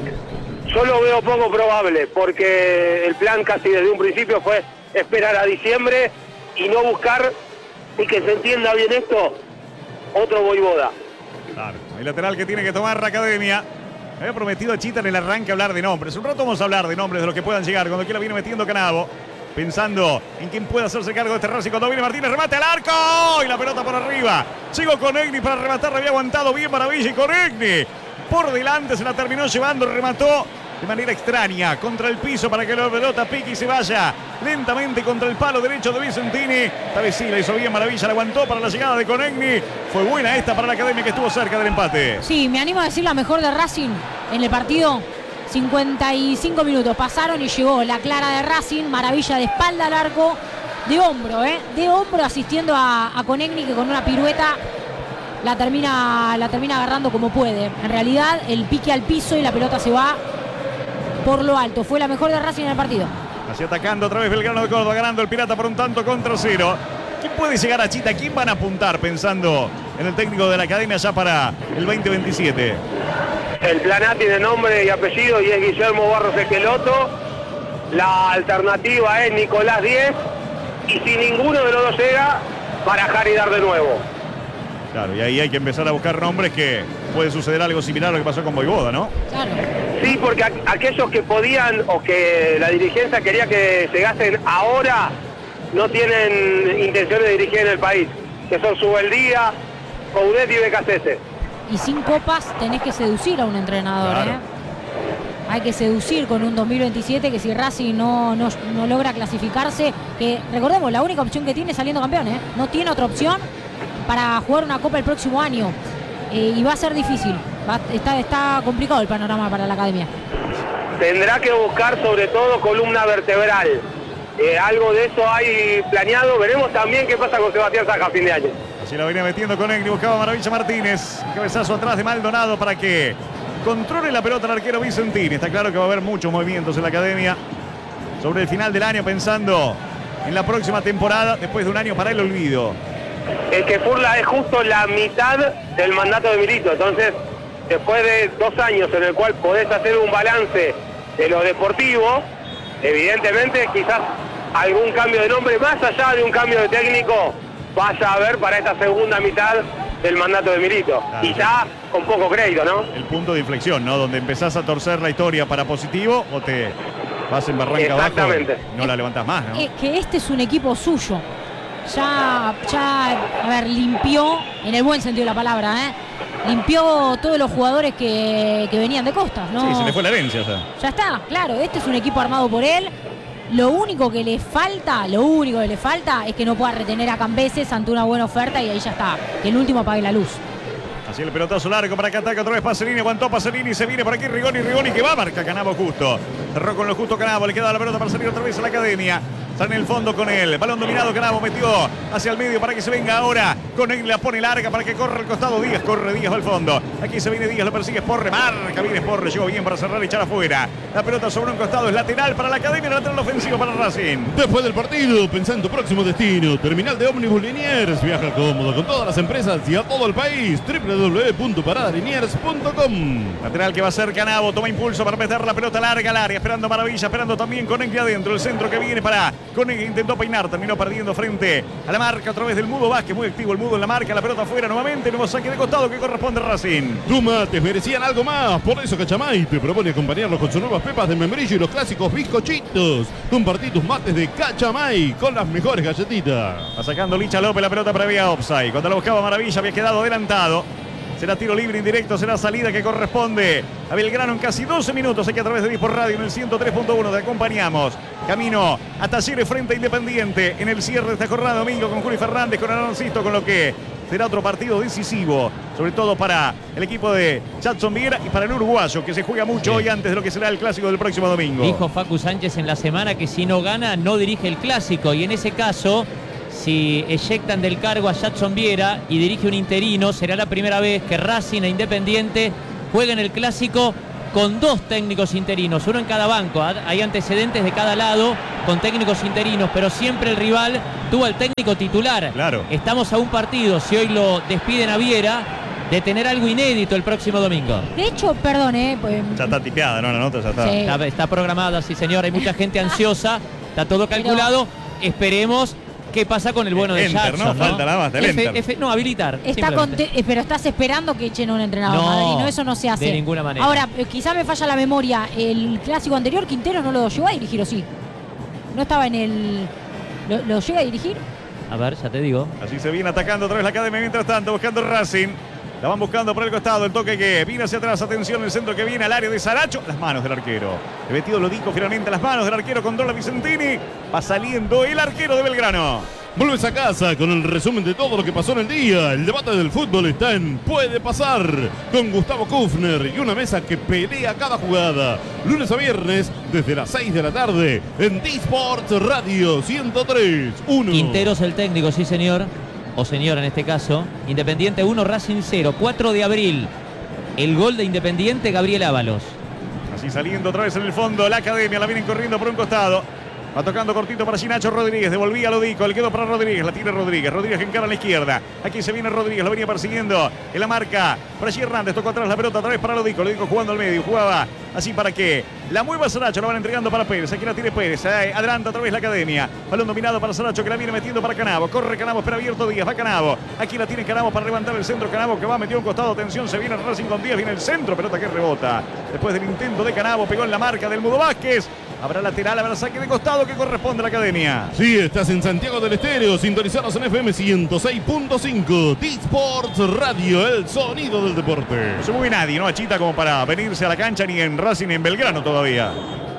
Yo lo veo poco probable, porque el plan casi desde un principio fue esperar a diciembre y no buscar, y que se entienda bien esto, otro Voivoda. Claro, el lateral que tiene que tomar la Academia. Me había prometido a Chita en el arranque hablar de nombres. Un rato vamos a hablar de nombres de los que puedan llegar. Cuando quiera viene metiendo Canavo, pensando en quién puede hacerse cargo de este Racing. Cuando viene Martínez, remate al arco y la pelota por arriba. Llegó Conegni para rematar, le había aguantado bien Maravilla y Conegni por delante se la terminó llevando, remató de manera extraña contra el piso para que la pelota pique y se vaya lentamente contra el palo derecho de Vicentini. Esta vez sí la hizo bien Maravilla, la aguantó para la llegada de Conegni. Fue buena esta para la Academia, que estuvo cerca del empate. Sí, me animo a decir la mejor de Racing en el partido. cincuenta y cinco minutos pasaron y llegó la clara de Racing. Maravilla de espalda al arco, de hombro, ¿eh? De hombro asistiendo a, a Conegni, que con una pirueta la termina, la termina agarrando como puede. En realidad el pique al piso y la pelota se va por lo alto. Fue la mejor de Racing en el partido. Así atacando otra vez Belgrano de Córdoba, ganando el Pirata por un tanto contra cero. ¿Quién puede llegar a Chita? ¿Quién van a apuntar pensando en el técnico de la Academia ya para el veinte veintisiete? El plan A tiene nombre y apellido y es Guillermo Barros Esqueloto. La alternativa es Nicolás Díez. Y si ninguno de los dos llega, barajar y dar de nuevo. Claro, y ahí hay que empezar a buscar nombres, que puede suceder algo similar a lo que pasó con Voivoda, ¿no? Claro. Sí, porque aquellos que podían o que la dirigencia quería que llegasen ahora no tienen intención de dirigir en el país, que son Subeldía, Coudet y Becasese. Y sin copas tenés que seducir a un entrenador, claro. ¿eh? Hay que seducir con un dos mil veintisiete que si Racing no, no, no logra clasificarse, que recordemos, la única opción que tiene es saliendo campeón, ¿eh? No tiene otra opción para jugar una copa el próximo año. Eh, y va a ser difícil. Va, está, está complicado el panorama para la Academia. Tendrá que buscar sobre todo columna vertebral. Eh, algo de eso hay planeado. Veremos también qué pasa con Sebastián Saja a fin de año. Así la venía metiendo con Egni, buscaba Maravilla Martínez. Cabezazo atrás de Maldonado para que controle la pelota el arquero Vicentini. Está claro que va a haber muchos movimientos en la Academia sobre el final del año, pensando en la próxima temporada, después de un año para el olvido. Es que Furla es justo la mitad del mandato de Milito. Entonces, después de dos años en el cual podés hacer un balance de lo deportivo, evidentemente quizás algún cambio de nombre, más allá de un cambio de técnico, vaya a haber para esta segunda mitad del mandato de Milito. Claro. Y ya con poco crédito, ¿no? El punto de inflexión, ¿no? Donde empezás a torcer la historia para positivo o te vas en barranca abajo y no la levantás más, ¿no? Es que este es un equipo suyo. Ya, ya, a ver, limpió, en el buen sentido de la palabra, ¿eh? Limpió todos los jugadores que, que venían de Costas, ¿no? Sí, se le fue la herencia, o sea. Ya está, claro, este es un equipo armado por él. Lo único que le falta, lo único que le falta es que no pueda retener a Cambeses ante una buena oferta y ahí ya está. Que el último apague la luz. Así el pelotazo largo para que ataque otra vez Pacerini, aguantó Pacerini, se viene por aquí Rigoni, Rigoni que va, marca Canavo justo. Cerró con lo justo Canavo, le queda la pelota para salir otra vez a la Academia. Sale en el fondo con él, balón dominado, Canavo metió hacia el medio para que se venga ahora. Con él la pone larga para que corra al costado Díaz, corre Díaz al fondo. Aquí se viene Díaz, lo persigue Sporre, marca bien Sporre, llegó bien para cerrar y echar afuera. La pelota sobre un costado, es lateral para la Academia, lateral ofensivo para Racing. Después del partido, pensá en tu próximo destino. Terminal de ómnibus Liniers, viaja cómodo con todas las empresas y a todo el país. doble u doble u doble u punto parada liniers punto com. Lateral que va a ser Canavo, toma impulso para meter la pelota larga al área, esperando Maravilla, esperando también Conegni adentro, el centro que viene para Conegni, intentó peinar, terminó perdiendo frente a la marca a través del Mudo Vázquez, muy activo el Mudo en la marca, la pelota afuera nuevamente, nuevo saque de costado que corresponde a Racing. Tus mates merecían algo más, por eso Cachamay te propone acompañarlos con sus nuevas pepas de membrillo y los clásicos bizcochitos. Compartí tus mates de Cachamay con las mejores galletitas. Va sacando Licha López la pelota previa offside, cuando la buscaba Maravilla había quedado adelantado. Será tiro libre indirecto, será salida que corresponde a Belgrano en casi doce minutos. Aquí a través de Dispor Radio en el ciento tres punto uno te acompañamos. Camino a Talleres frente a Independiente en el cierre de esta jornada domingo con Juli Fernández, con Anancisto, con lo que será otro partido decisivo sobre todo para el equipo de Jadson Viera y para el uruguayo, que se juega mucho sí. hoy antes de lo que será el clásico del próximo domingo. Dijo Facu Sánchez en la semana que si no gana, no dirige el clásico, y en ese caso, si eyectan del cargo a Jadson Viera y dirige un interino, será la primera vez que Racing e Independiente jueguen el clásico con dos técnicos interinos, uno en cada banco. Hay antecedentes de cada lado con técnicos interinos, pero siempre el rival tuvo al técnico titular. Claro. Estamos a un partido, si hoy lo despiden a Viera, de tener algo inédito el próximo domingo. De hecho, perdón, eh, pues... Ya está tipeada, ¿no? La nota ya está. Sí. Está, está programada, sí señor, hay mucha gente ansiosa, está todo calculado, pero... esperemos qué pasa con el bueno de Enter, Jackson, ¿no? Falta nada más del F, Enter. F, no, habilitar. Está conte- eh, pero estás esperando que echen un entrenador No, Madrid, no, eso no se hace. de ninguna manera. Ahora, eh, quizá me falla la memoria, el clásico anterior Quintero no lo llegó a dirigir, ¿o sí? No estaba en el... ¿Lo, lo llega a dirigir? A ver, ya te digo. Así se viene atacando otra vez la academia, mientras tanto, buscando Racing. La van buscando por el costado, el toque que viene hacia atrás, atención, el centro que viene al área de Saracho, las manos del arquero. El vestido lo dijo finalmente, las manos del arquero, controla Vicentini, va saliendo el arquero de Belgrano. Vuelves a casa con el resumen de todo lo que pasó en el día. El debate del fútbol está en Puede Pasar, con Gustavo Kufner y una mesa que pelea cada jugada. Lunes a viernes, desde las seis de la tarde, en D-Sports Radio ciento tres punto uno. Quinteros el técnico, sí señor. O señora en este caso. Independiente uno, Racing cero. cuatro de abril. El gol de Independiente, Gabriel Ábalos. Así saliendo otra vez en el fondo la academia, la vienen corriendo por un costado. Va tocando cortito para Nacho Rodríguez, devolvía a Lodico, le quedó para Rodríguez, la tiene Rodríguez, Rodríguez que encara a la izquierda, aquí se viene Rodríguez, lo venía persiguiendo en la marca, por allí Hernández, tocó atrás la pelota, otra vez para Lodico, Lodico jugando al medio, jugaba así para que la mueva Saracho, la van entregando para Pérez, aquí la tiene Pérez, eh, adelanta otra vez la academia, balón dominado para Saracho que la viene metiendo para Canavo, corre Canavo, espera abierto Díaz, va Canavo, aquí la tiene Canavo para levantar el centro, Canavo que va, metió un costado, atención, se viene Racing con Díaz, viene el centro, pelota que rebota, después del intento de Canavo, pegó en la marca del Mudo Vázquez. Habrá lateral, habrá saque de costado que corresponde a la academia. Sí, estás en Santiago del Estero, sintonizados en F M ciento seis punto cinco. D-Sports Radio, el sonido del deporte. No se mueve nadie, ¿no? Achita como para venirse a la cancha ni en Racing ni en Belgrano todavía.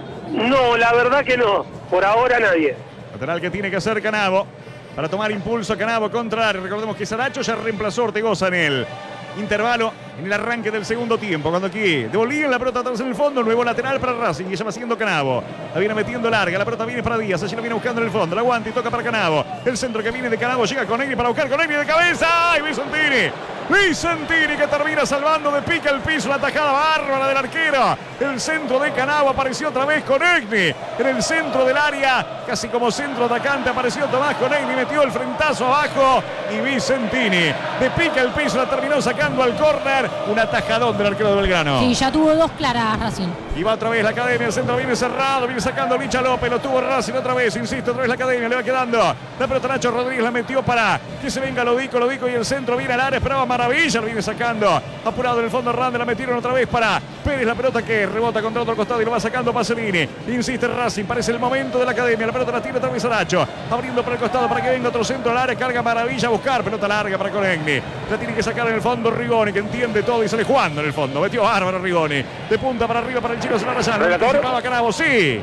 No, la verdad que no. Por ahora nadie. Lateral que tiene que hacer Canavo para tomar impulso. Canavo contra. Recordemos que Saracho ya reemplazó a Ortegoza en el intervalo, en el arranque del segundo tiempo, cuando aquí devolvían la pelota atrás en el fondo, nuevo lateral para Racing, y ya va haciendo Canavo, la viene metiendo larga, la pelota viene para Díaz, allí la viene buscando en el fondo, la aguanta y toca para Canavo, el centro que viene de Canavo, llega con Negri para buscar con Negri de cabeza, ¡ay, Vicentini! Vicentini que termina salvando de pica el piso, la tajada bárbara del arquero, el centro de Canavo apareció otra vez con Negri, en el centro del área, casi como centro atacante apareció Tomás Conegni, metió el frentazo abajo y Vicentini de pica el piso, la terminó sacando al córner, un atajadón del arquero de Belgrano. Sí, ya tuvo dos claras Racing. Y va otra vez la academia, el centro viene cerrado, viene sacando Licha López, lo tuvo Racing otra vez, insisto, otra vez la academia, le va quedando la pelota Nacho Rodríguez, la metió para que se venga Lodico, Lodico y el centro viene al área, esperaba Maravilla, lo viene sacando, apurado en el fondo Hernández, la metieron otra vez para Pérez, la pelota que rebota contra otro costado y lo va sacando Pasolini, insiste Racing, parece el momento de la academia, la pelota la tiene otra vez Saracho, abriendo por el costado para que venga otro centro al área, carga Maravilla a buscar, pelota larga para Conegni, la tiene que sacar en el fondo Rigoni, que entiende todo y sale jugando en el fondo, metió bárbaro Rigoni, de punta para arriba para el chico Solarayano, anticipaba Canavo, sí.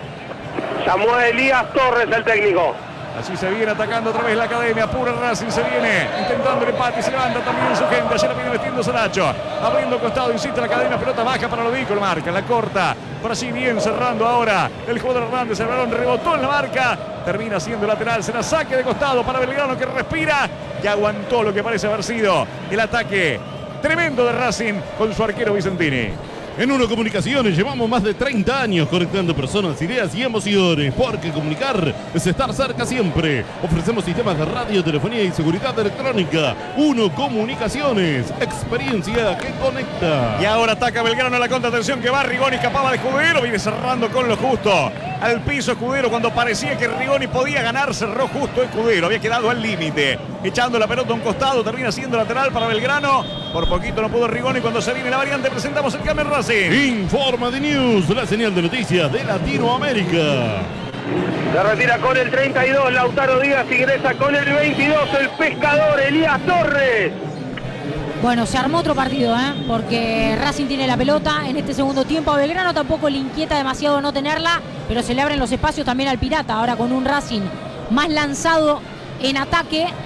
Samuel Elías Torres, el técnico. Así se viene atacando otra vez la academia, pura Racing se viene intentando el empate y se levanta también su gente, ayer la viene metiendo Saracho, abriendo el costado, insiste la academia, pelota baja para Lodico, la marca, la corta, por así bien cerrando ahora el jugador Hernández, el balón rebotó en la marca, termina siendo lateral, será saque de costado para Belgrano que respira y aguantó lo que parece haber sido el ataque tremendo de Racing con su arquero Vicentini. En Uno Comunicaciones llevamos más de treinta años conectando personas, ideas y emociones, porque comunicar es estar cerca siempre. Ofrecemos sistemas de radio, telefonía y seguridad electrónica. Uno Comunicaciones, experiencia que conecta. Y ahora ataca Belgrano en la contratención que va Rigoni, escapaba de Escudero, viene cerrando con lo justo. Al piso Escudero cuando parecía que Rigoni podía ganar, cerró justo Escudero, había quedado al límite. Echando la pelota a un costado, termina siendo lateral para Belgrano. Por poquito no pudo Rigoni, cuando se viene la variante presentamos el cambio en Racing. Informa de News, la señal de noticias de Latinoamérica. Se retira con el treinta y dos, Lautaro Díaz, ingresa con el veintidós, el pescador Elías Torres. Bueno, se armó otro partido, ¿eh? Porque Racing tiene la pelota en este segundo tiempo. A Belgrano tampoco le inquieta demasiado no tenerla, pero se le abren los espacios también al Pirata. Ahora con un Racing más lanzado en ataque.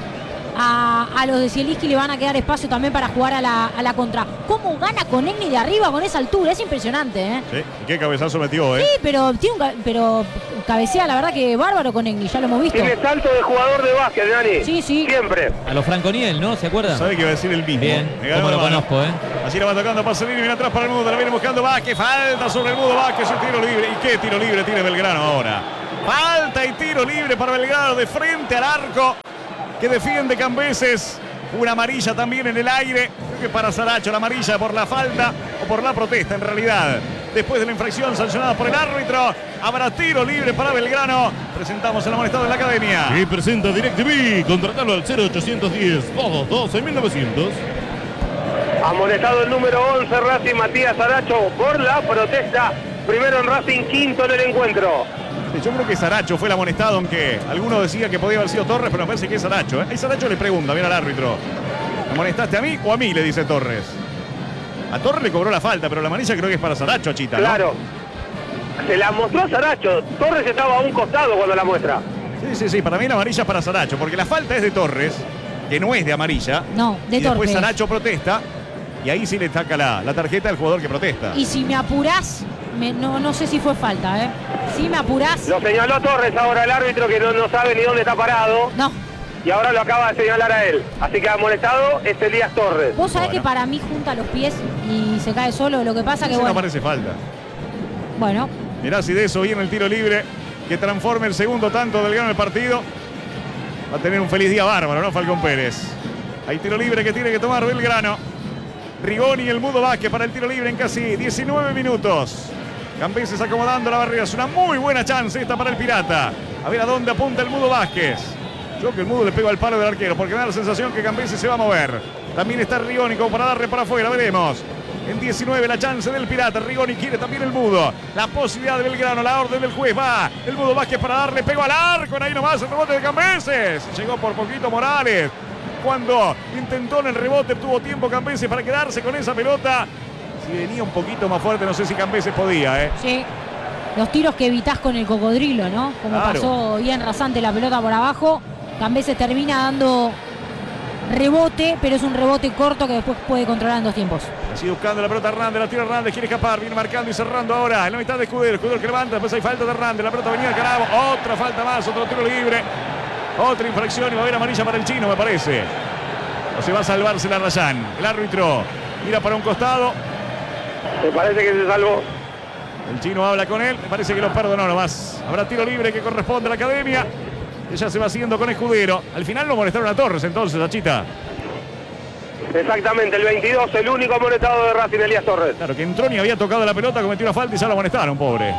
a, a los de Zielinski le van a quedar espacio también para jugar a la, a la contra. ¿Cómo gana Konechny de arriba con esa altura? Es impresionante, ¿eh? Sí, y qué cabezazo metió, ¿eh? Sí, pero, tiene un, pero cabecea, la verdad que bárbaro Konechny, ya lo hemos visto. Tiene salto de jugador de básquet, Dani. Sí, sí. Siempre. A los Franconiel, ¿no? ¿Se acuerdan? Sabe que iba a decir el mismo. Bien, como lo conozco, ¿eh? Así la va tocando Pasolini, viene atrás para el Mudo, la viene buscando Vázquez, falta sobre el Mudo, Vázquez, un tiro libre. ¿Y qué tiro libre tiene Belgrano ahora? Falta y tiro libre para Belgrano de frente al arco que defiende Cambeses. Una amarilla también en el aire. Creo que para Saracho la amarilla por la falta o por la protesta en realidad. Después de la infracción sancionada por el árbitro, habrá tiro libre para Belgrano. Presentamos el amonestado de la academia. Y presenta DirecTV. Contratalo al cero ochocientos diez, doscientos doce, mil novecientos. Amonestado el número once, Racing, Matías Saracho, por la protesta. Primero en Racing, quinto en el encuentro. Yo creo que Saracho fue el amonestado, aunque algunos decían que podía haber sido Torres, pero me parece que es Saracho. ¿eh? Ahí Saracho le pregunta, mira al árbitro, ¿me amonestaste a mí o a mí? Le dice Torres. A Torres le cobró la falta, pero la amarilla creo que es para Saracho, Chita, ¿no? Claro. Se la mostró a Saracho. Torres estaba a un costado cuando la muestra. Sí, sí, sí. Para mí la amarilla es para Saracho, porque la falta es de Torres, que no es de amarilla. No, de y Torres. Después Saracho protesta, y ahí sí le saca la, la tarjeta al jugador que protesta. Y si me apurás, me, no, no sé si fue falta, ¿eh? Si me apurás. Lo señaló Torres ahora el árbitro, que no, no sabe ni dónde está parado. No. Y ahora lo acaba de señalar a él. Así que amonestado es Elías Torres. Vos sabés Bueno. que para mí junta los pies y se cae solo. Lo que pasa que Eso bueno. no parece falta. Bueno. Mirá si de eso viene el tiro libre que transforme el segundo tanto del Belgrano en el partido. Va a tener un feliz día bárbaro, ¿no? Falcón Pérez. Hay tiro libre que tiene que tomar Belgrano. Rigoni y el Mudo Vázquez para el tiro libre en casi diecinueve minutos. Cambeses acomodando la barrera. Es una muy buena chance esta para el Pirata. A ver a dónde apunta el Mudo Vázquez. Yo creo que el Mudo le pega al palo del arquero porque me da la sensación que Cambeses se va a mover. También está Rigoni como para darle para afuera. Veremos. En diecinueve la chance del Pirata. Rigoni quiere también el Mudo. La posibilidad de Belgrano. La orden del juez va. El Mudo Vázquez para darle. Pegó al arco. Ahí nomás el rebote de Cambeses. Llegó por poquito Morales. Cuando intentó en el rebote tuvo tiempo Cambeses para quedarse con esa pelota. Si venía un poquito más fuerte, no sé si Cambeses podía, ¿eh? Sí. Los tiros que evitás con el cocodrilo, ¿no? Como Claro. pasó bien rasante la pelota por abajo. Cambeses termina dando rebote, pero es un rebote corto que después puede controlar en dos tiempos. Así buscando la pelota Hernández, la tira Hernández, quiere escapar, viene marcando y cerrando ahora en la mitad de Escudero. Escudero que levanta, después hay falta de Hernández, la pelota venía al Canabo, otra falta más, otro tiro libre, otra infracción y va a haber amarilla para el chino, me parece. O se va a salvarse la Rayán. El árbitro mira para un costado. Me parece que se salvó. El chino habla con él, me parece que lo perdonó nomás. Habrá tiro libre que corresponde a la academia. Ella se va haciendo con Escudero. Al final lo molestaron a Torres entonces, la Chita. Exactamente, el veintidós, el único amonestado de Racing, Elías Torres. Claro, que entró ni había tocado la pelota, cometió una falta y ya lo amonestaron, pobre.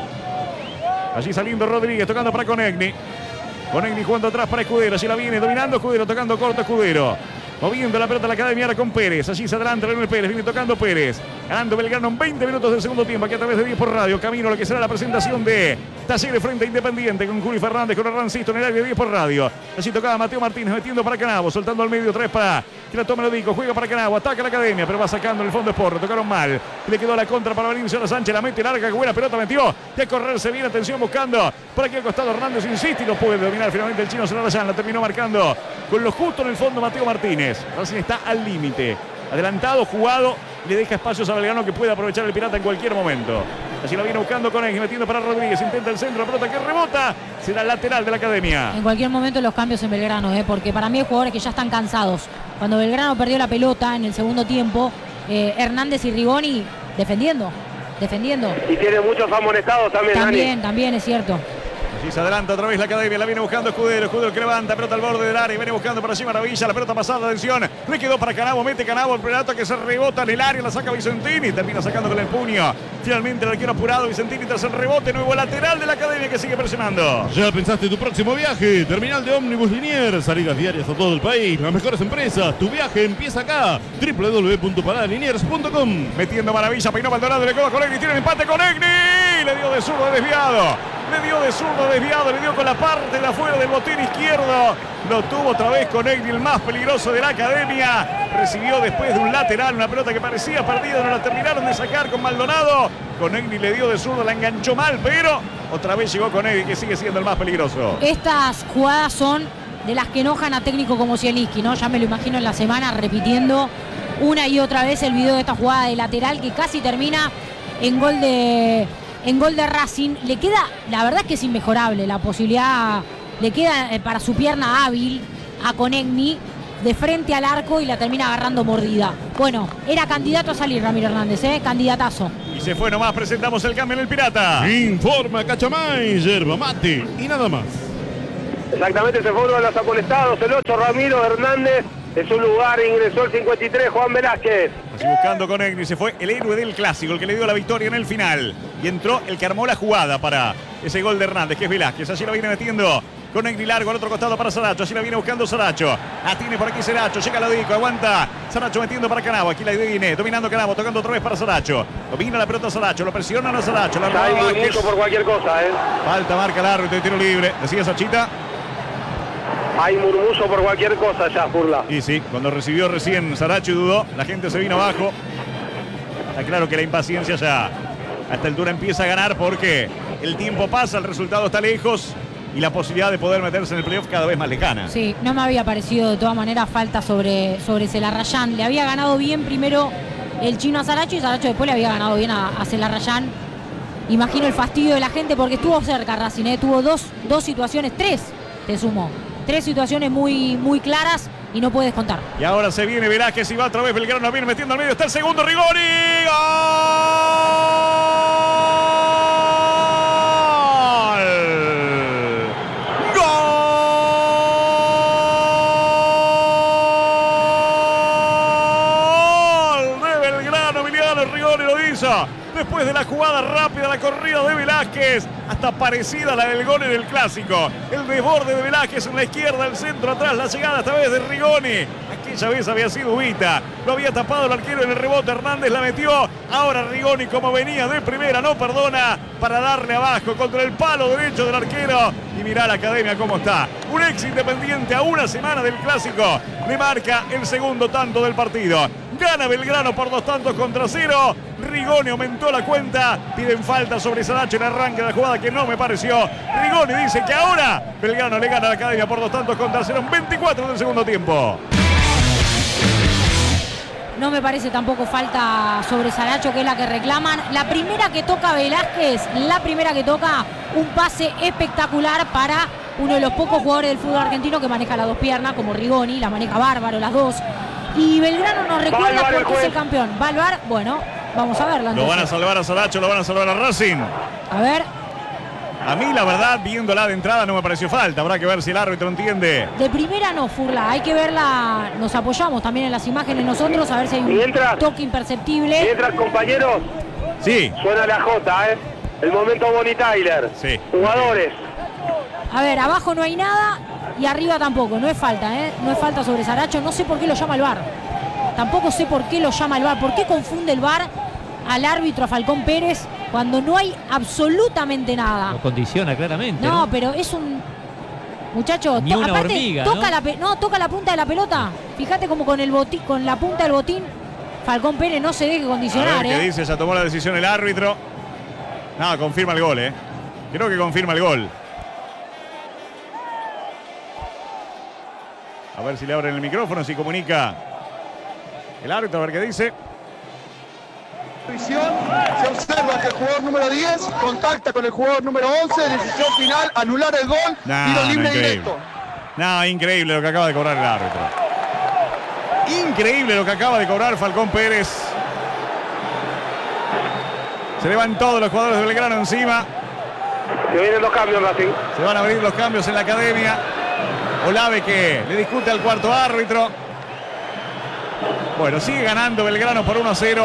Allí saliendo Rodríguez, tocando para Konechny. Konechny jugando atrás para Escudero. Allí la viene dominando Escudero, tocando corto Escudero. Moviendo la pelota a la academia ahora con Pérez. Allí se adelanta Leonel Pérez. Viene tocando Pérez. Ganando Belgrano en veinte minutos del segundo tiempo. Aquí a través de diez por radio. Camino a lo que será la presentación de Talleres frente a Independiente. Con Juli Fernández, con Rancito en el área de diez por radio. Allí tocaba Mateo Martínez metiendo para Canabo. Soltando al medio otra vez para que la tome Lodico. Juega para Canabo. Ataca la academia. Pero va sacando en el fondo Sporro. Tocaron mal. Le quedó la contra para Valencia Sánchez. La mete larga. Que buena pelota metió. Y a correrse bien. Atención buscando. Por aquí al costado Hernández insiste y lo puede dominar finalmente el chino Celarayán. La terminó marcando con lo justo en el fondo Mateo Martínez. Racing está al límite. Adelantado, jugado, le deja espacios a Belgrano que puede aprovechar el Pirata en cualquier momento. Allí la viene buscando con él, metiendo para Rodríguez, intenta el centro, la pelota que rebota, será lateral de la academia. En cualquier momento los cambios en Belgrano, ¿eh? Porque para mí hay jugadores que ya están cansados. Cuando Belgrano perdió la pelota en el segundo tiempo, eh, Hernández y Rigoni defendiendo, defendiendo. Y tiene muchos amonestados también, También, Dani. también es cierto. Allí se adelanta otra vez la academia, la viene buscando Escudero, Escudero que levanta, pelota al borde del área, viene buscando por allí Maravilla, la pelota pasada, atención, le quedó para Canabo, mete Canabo, el pelota que se rebota en el área, la saca Vicentini, termina sacando con el puño, finalmente el arquero apurado, Vicentini tras el rebote, nuevo lateral de la academia que sigue presionando. ¿Ya pensaste tu próximo viaje? Terminal de ómnibus Liniers, salidas diarias a todo el país, las mejores empresas, tu viaje empieza acá, doble u doble u doble u punto parada liniers punto com. Metiendo Maravilla, peinó Maldonado, le quedó a Konechny, tiene el empate Konechny, le dio de zurdo desviado. Le dio de zurdo desviado, le dio con la parte de afuera del botín izquierdo. Lo tuvo otra vez Konechny, el más peligroso de la academia. Recibió después de un lateral una pelota que parecía perdida, no la terminaron de sacar con Maldonado. Konechny le dio de zurdo, la enganchó mal, pero otra vez llegó Konechny, que sigue siendo el más peligroso. Estas jugadas son de las que enojan a técnico como Zielinski, ¿no? Ya me lo imagino en la semana repitiendo una y otra vez el video de esta jugada de lateral que casi termina en gol de, en gol de Racing. Le queda, la verdad es que es inmejorable la posibilidad, le queda para su pierna hábil a Konechny de frente al arco y la termina agarrando mordida. Bueno, era candidato a salir Ramiro Hernández, ¿eh? Candidatazo. Y se fue nomás, presentamos el cambio en el Pirata. Informa Cachamay, yerba mate y nada más. Exactamente, se fueron los amonestados, el ocho Ramiro Hernández. En su lugar ingresó el cincuenta y tres Juan Velázquez. Así buscando con Konechny, se fue el héroe del clásico, el que le dio la victoria en el final. Y entró el que armó la jugada para ese gol de Hernández, que es Velázquez. Allí lo viene metiendo Konechny largo al otro costado para Saracho. Allí la viene buscando Saracho. La tiene por aquí Saracho. Llega Lodico. Aguanta. Saracho metiendo para Canavo. Aquí la viene dominando Canavo. Tocando otra vez para Saracho. Domina la pelota Saracho. Lo presiona a Saracho. La ya hay mucho por cualquier cosa, ¿eh? Falta, marca el árbitro de tiro libre. Decía Sachita. Hay murmullo por cualquier cosa ya, Furla. Y sí, cuando recibió recién Saracho y dudó, la gente se vino abajo. Está claro que la impaciencia ya a esta altura empieza a ganar porque el tiempo pasa, el resultado está lejos y la posibilidad de poder meterse en el playoff cada vez más lejana. Sí, no me había parecido de todas maneras falta sobre, sobre Celarrayán. Le había ganado bien primero el chino a Saracho y Saracho después le había ganado bien a, a Celarrayán. Imagino el fastidio de la gente porque estuvo cerca Racing, ¿eh? Tuvo dos, dos situaciones, tres, te sumo. Tres situaciones muy, muy claras y no puedes contar. Y ahora se viene Velázquez y va otra vez Belgrano, viene metiendo al medio. Está el segundo, Rigoni. ¡Gol! ¡Gol! De Belgrano, Emiliano Rigoni lo hizo. Después de la jugada rápida, la corrida de Velázquez, hasta parecida a la del gol en el clásico. El desborde de Velázquez en la izquierda, el centro atrás, la llegada esta vez de Rigoni. Aquella vez había sido Ubita, lo había tapado el arquero en el rebote, Hernández la metió. Ahora Rigoni, como venía de primera, no perdona para darle abajo contra el palo derecho del arquero. Y mirá la Academia cómo está. Un ex Independiente a una semana del clásico le marca el segundo tanto del partido. Gana Belgrano por dos tantos contra cero. Rigoni aumentó la cuenta. Piden falta sobre Saracho en el arranque de la jugada que no me pareció. Rigoni dice que ahora Belgrano le gana a la Academia por dos tantos contra cero en veinticuatro del segundo tiempo. No me parece tampoco falta sobre Saracho, que es la que reclaman. La primera que toca Velázquez, la primera que toca, un pase espectacular para uno de los pocos jugadores del fútbol argentino que maneja las dos piernas, como Rigoni, la maneja bárbaro las dos. Y Belgrano nos recuerda por qué es el campeón. ¿Va al VAR? Bueno, vamos a verlo. Lo van a salvar a Saracho, lo van a salvar a Racing. A ver. A mí, la verdad, viéndola de entrada no me pareció falta. Habrá que ver si el árbitro entiende. De primera no, Furla. Hay que verla. Nos apoyamos también en las imágenes nosotros, a ver si hay un mientras, toque imperceptible. Mientras, compañeros. Sí. Suena la Jota, ¿eh? El momento Bonnie Tyler. Sí. Jugadores. A ver, abajo no hay nada y arriba tampoco. No es falta, ¿eh? No es falta sobre Saracho. No sé por qué lo llama el VAR. Tampoco sé por qué lo llama el VAR. ¿Por qué confunde el VAR al árbitro, a Falcón Pérez, cuando no hay absolutamente nada? Lo condiciona claramente. No, ¿no? pero es un muchacho. Ni una aparte, hormiga, toca ¿no? La pe... no, toca la punta de la pelota. Fíjate como con el botín, con la punta del botín, Falcón Pérez no se deje condicionar. A ver, ¿qué ¿eh? dice? Ya tomó la decisión el árbitro. No, confirma el gol, ¿eh? Creo que confirma el gol. A ver si le abren el micrófono, si comunica el árbitro, a ver qué dice. Se observa que el jugador número diez contacta con el jugador número once, decisión final, anular el gol, No, tiro libre no, increíble. directo. No, increíble lo que acaba de cobrar el árbitro. Increíble lo que acaba de cobrar Falcón Pérez. Se le van todos los jugadores de Belgrano encima. Se vienen los cambios, Racing. Se van a abrir los cambios en la Academia. Olave que le discute al cuarto árbitro. Bueno, sigue ganando Belgrano por uno a cero.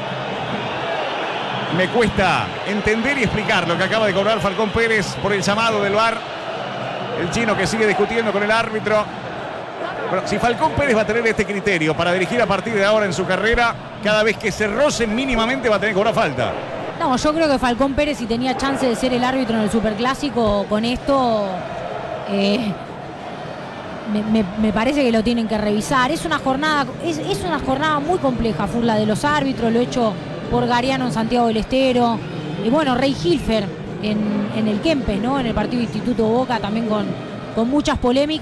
Me cuesta entender y explicar lo que acaba de cobrar Falcón Pérez por el llamado del VAR. El chino que sigue discutiendo con el árbitro. Bueno, si Falcón Pérez va a tener este criterio para dirigir a partir de ahora en su carrera, cada vez que se rocen mínimamente va a tener que cobrar falta. No, yo creo que Falcón Pérez, si tenía chance de ser el árbitro en el Superclásico, con esto eh, me, me, me parece que lo tienen que revisar. Es una jornada, es, es una jornada muy compleja, Furla, de los árbitros, lo hecho por Gariano en Santiago del Estero. Y bueno, Rey Hilfer en, en el Kempes, ¿no? En el partido Instituto Boca, también con, con muchas polémicas.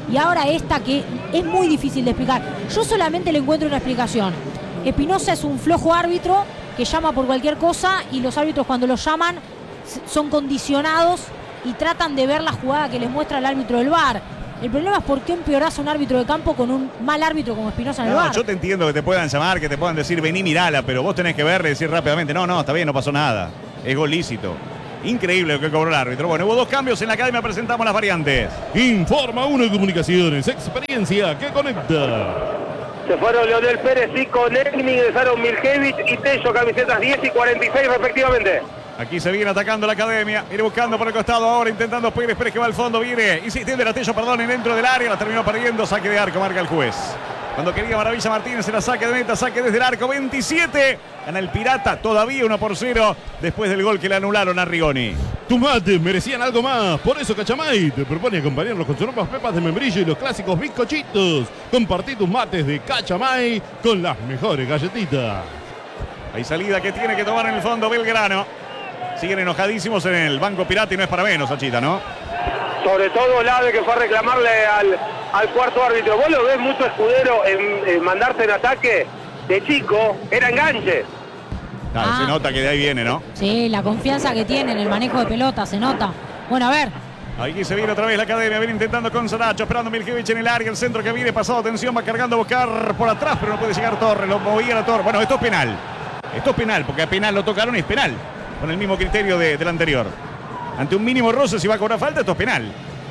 y ahora esta que es muy difícil de explicar. Yo solamente le encuentro una explicación. Espinosa es un flojo árbitro que llama por cualquier cosa y los árbitros cuando los llaman son condicionados y tratan de ver la jugada que les muestra el árbitro del V A R. El problema es por qué empeorás a un árbitro de campo con un mal árbitro como Espinosa en el No, V A R. yo te entiendo que te puedan llamar, que te puedan decir vení, mirala, pero vos tenés que verle y decir rápidamente, no, no, está bien, no pasó nada. Es gol lícito. Increíble lo que cobró el árbitro. Bueno, hubo dos cambios en la academia, presentamos las variantes. Informa Uno Comunicaciones, experiencia que conecta. Se fueron Leonel Pérez y Konechny, ingresaron Miljevich y Tello, camisetas diez y cuarenta y seis respectivamente. Aquí se viene atacando la academia, viene buscando por el costado ahora, intentando Pérez, Pérez que va al fondo, viene insistiendo el Tello, perdón, en dentro del área, la terminó perdiendo, saque de arco, marca el juez. Cuando quería Maravilla Martínez era saque de meta, saque desde el arco, veintisiete, gana el Pirata, todavía uno por cero, después del gol que le anularon a Rigoni. Tus mates merecían algo más, por eso Cachamay te propone acompañarlos con sus nuevas pepas de membrillo y los clásicos bizcochitos. Compartí tus mates de Cachamay con las mejores galletitas. Hay salida que tiene que tomar en el fondo Belgrano. Siguen enojadísimos en el Banco Pirata y no es para menos, Achita, ¿no? Sobre todo Lave que fue a reclamarle al, al cuarto árbitro. Vos lo ves mucho Escudero en, en mandarse en ataque. De chico era enganche. Claro, Ah. se nota que de ahí viene, ¿no? Sí, la confianza que tiene en el manejo de pelota, se nota. Bueno, a ver. Aquí se viene otra vez la academia, viene intentando con Saracho, esperando Miljevich en el área, el centro que viene, pasado atención, va cargando a buscar por atrás, pero no puede llegar Torres, lo movía la Torre. Bueno, esto es penal. Esto es penal, porque a penal lo tocaron y es penal. Con el mismo criterio de, del anterior. Ante un mínimo roce, si va a cobrar falta, esto es penal.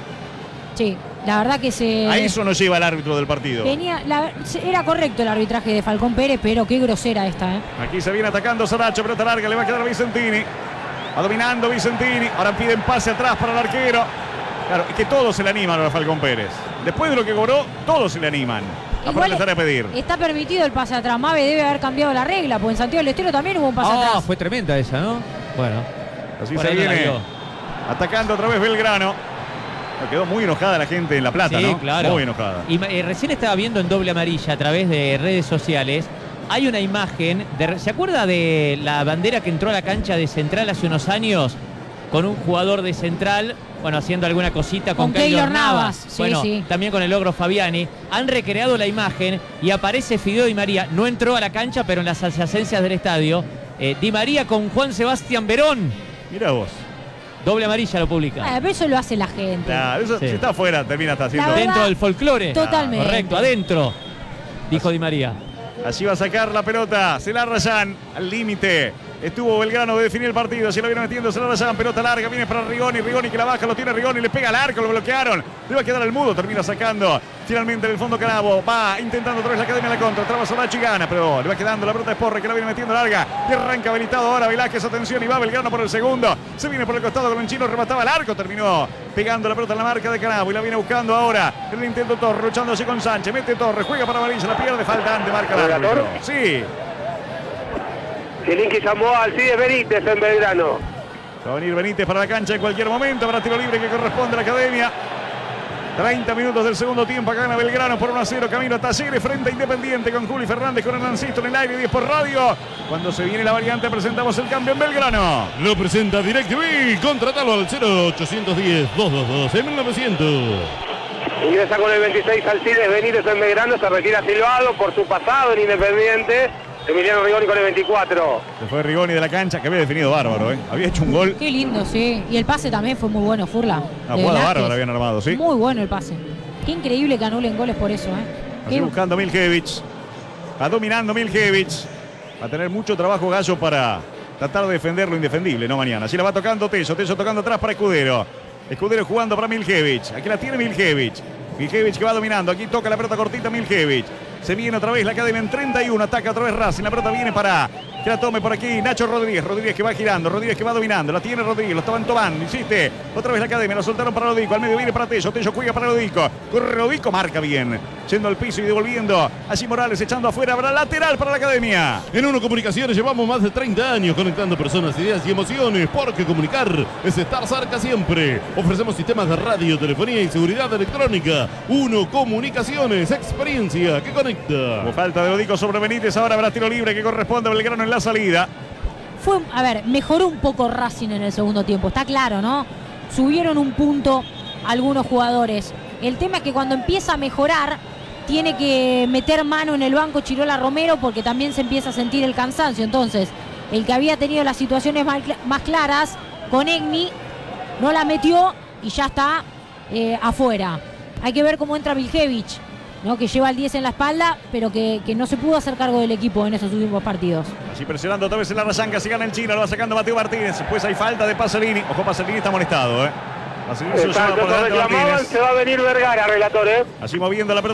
Sí, la verdad que se... A eso nos lleva el árbitro del partido. Venía, la- era correcto el arbitraje de Falcón Pérez, pero qué grosera esta, ¿eh? Aquí se viene atacando Saracho, pelota larga, le va a quedar a Vicentini. Va dominando Vicentini, ahora piden pase atrás para el arquero. Claro, es que todos se le animan a Falcón Pérez. Después de lo que cobró, todos se le animan a Igual protestar y a pedir. Está permitido el pase atrás. Mave debe haber cambiado la regla, porque en Santiago del Estero también hubo un pase Ah, atrás. fue tremenda esa, ¿no? Bueno. Así por se ahí no la viene vio. atacando otra vez Belgrano. Quedó muy enojada la gente en La Plata, Sí, ¿no? claro. Muy enojada. Y eh, recién estaba viendo en doble amarilla a través de redes sociales. Hay una imagen. De, ¿se acuerda de la bandera que entró a la cancha de Central hace unos años? Con un jugador de Central, bueno, haciendo alguna cosita con, Con Keylor Navas. Sí, bueno, sí. también con el logro Fabiani. Han recreado la imagen y aparece Fideo Di María. No entró a la cancha, pero en las adyacencias del estadio. Eh, Di María con Juan Sebastián Verón. Mira vos. Doble amarilla lo publica. Ah, pero eso lo hace la gente. Claro, eso, Sí. si está afuera, termina hasta haciendo. La verdad, Dentro del folclore. Totalmente. Correcto, adentro. Dijo Di María. Allí va a sacar la pelota. Se la rayan al límite. Estuvo Belgrano de definir el partido. Se lo viene metiendo. Se la rayan. Pelota larga. Viene para Rigoni. Rigoni que la baja. Lo tiene Rigoni. Le pega al arco. Lo bloquearon. Le va a quedar al mudo. Termina sacando. Finalmente en el fondo Canavo. Va intentando otra vez la academia a la contra. Traba Solachi y gana. Pero le va quedando la pelota de Porre que la viene metiendo larga. Y arranca habilitado ahora Velázquez. Atención. Y va Belgrano por el segundo. Se viene por el costado con el chino. Remataba el arco. Terminó pegando la pelota en la marca de Canavo. Y la viene buscando ahora. El intento Torre. Luchándose con Sánchez. Mete Torre. Juega para Varilla. La pierde. Falta ante marca el árbitro. Sí. Chilinqui llamó a Alcides Benítez en Belgrano. Va a venir Benítez para la cancha en cualquier momento. Para tiro libre que corresponde a la academia. treinta minutos del segundo tiempo. Acá gana Belgrano por uno a cero. Camino a Talleres frente a Independiente con Juli Fernández, con Hernancito en el aire. diez por radio. Cuando se viene la variante presentamos el cambio en Belgrano. Lo presenta DirecTV. Contratalo al cero ochocientos diez, doscientos veintidós, mil novecientos. Ingresa con el veintiséis Alcides Benítez en Belgrano. Se retira Silvado por su pasado en Independiente. Emiliano Rigoni con el veinticuatro. Se fue Rigoni de la cancha, que había definido bárbaro, ¿eh? Había hecho un gol. Qué lindo, sí. Y el pase también fue muy bueno, Furla. Una De jugada Velázquez. bárbara habían armado, ¿sí? Muy bueno el pase. Qué increíble que anulen goles por eso, ¿eh? Así Qué- buscando Miljevich. Va dominando Miljevich. Va a tener mucho trabajo Gallo para tratar de defender lo indefendible, ¿no? Mañana. Así la va tocando Tello. Tello tocando atrás para Escudero. Escudero jugando para Miljevich. Aquí la tiene Miljevich. Miljevich que va dominando. Aquí toca la pelota cortita Miljevich. Se viene otra vez la academia en treinta y uno. Ataca otra vez Racing. La pelota viene para que la tome por aquí Nacho Rodríguez. Rodríguez que va girando. Rodríguez que va dominando. La tiene Rodríguez. Lo estaban tomando. Insiste. Otra vez la academia. Lo soltaron para Lodico. Al medio viene para Tello. Tello juega para Lodico. Corre Lodico. Marca bien. Yendo al piso y devolviendo. Allí Morales echando afuera. Habrá lateral para la academia. En Uno Comunicaciones llevamos más de treinta años conectando personas, ideas y emociones, porque comunicar es estar cerca siempre. Ofrecemos sistemas de radio, telefonía y seguridad electrónica. Uno Comunicaciones, experiencia que conecta. Como falta de Lodico sobre Benítez. Ahora habrá tiro libre que corresponde a Belgrano en la salida. Fue, a ver, mejoró un poco Racing en el segundo tiempo, está claro, ¿no? Subieron un punto algunos jugadores. El tema es que cuando empieza a mejorar, tiene que meter mano en el banco Chirola Romero porque también se empieza a sentir el cansancio. Entonces, el que había tenido las situaciones más, más claras con Egni, no la metió y ya está eh, afuera. Hay que ver cómo entra Viljevic, ¿no? Que lleva el diez en la espalda, pero que, que no se pudo hacer cargo del equipo en esos últimos partidos. Así presionando otra vez en la rasanca, se gana el Chino, lo va sacando Mateo Martínez. Después hay falta de Pasolini. Ojo, Pasolini está molestado, ¿eh? Pasolini se lo lleva por delante reclamaban, Martínez. se va a venir Vergara, relator, ¿eh? Así moviendo la pelota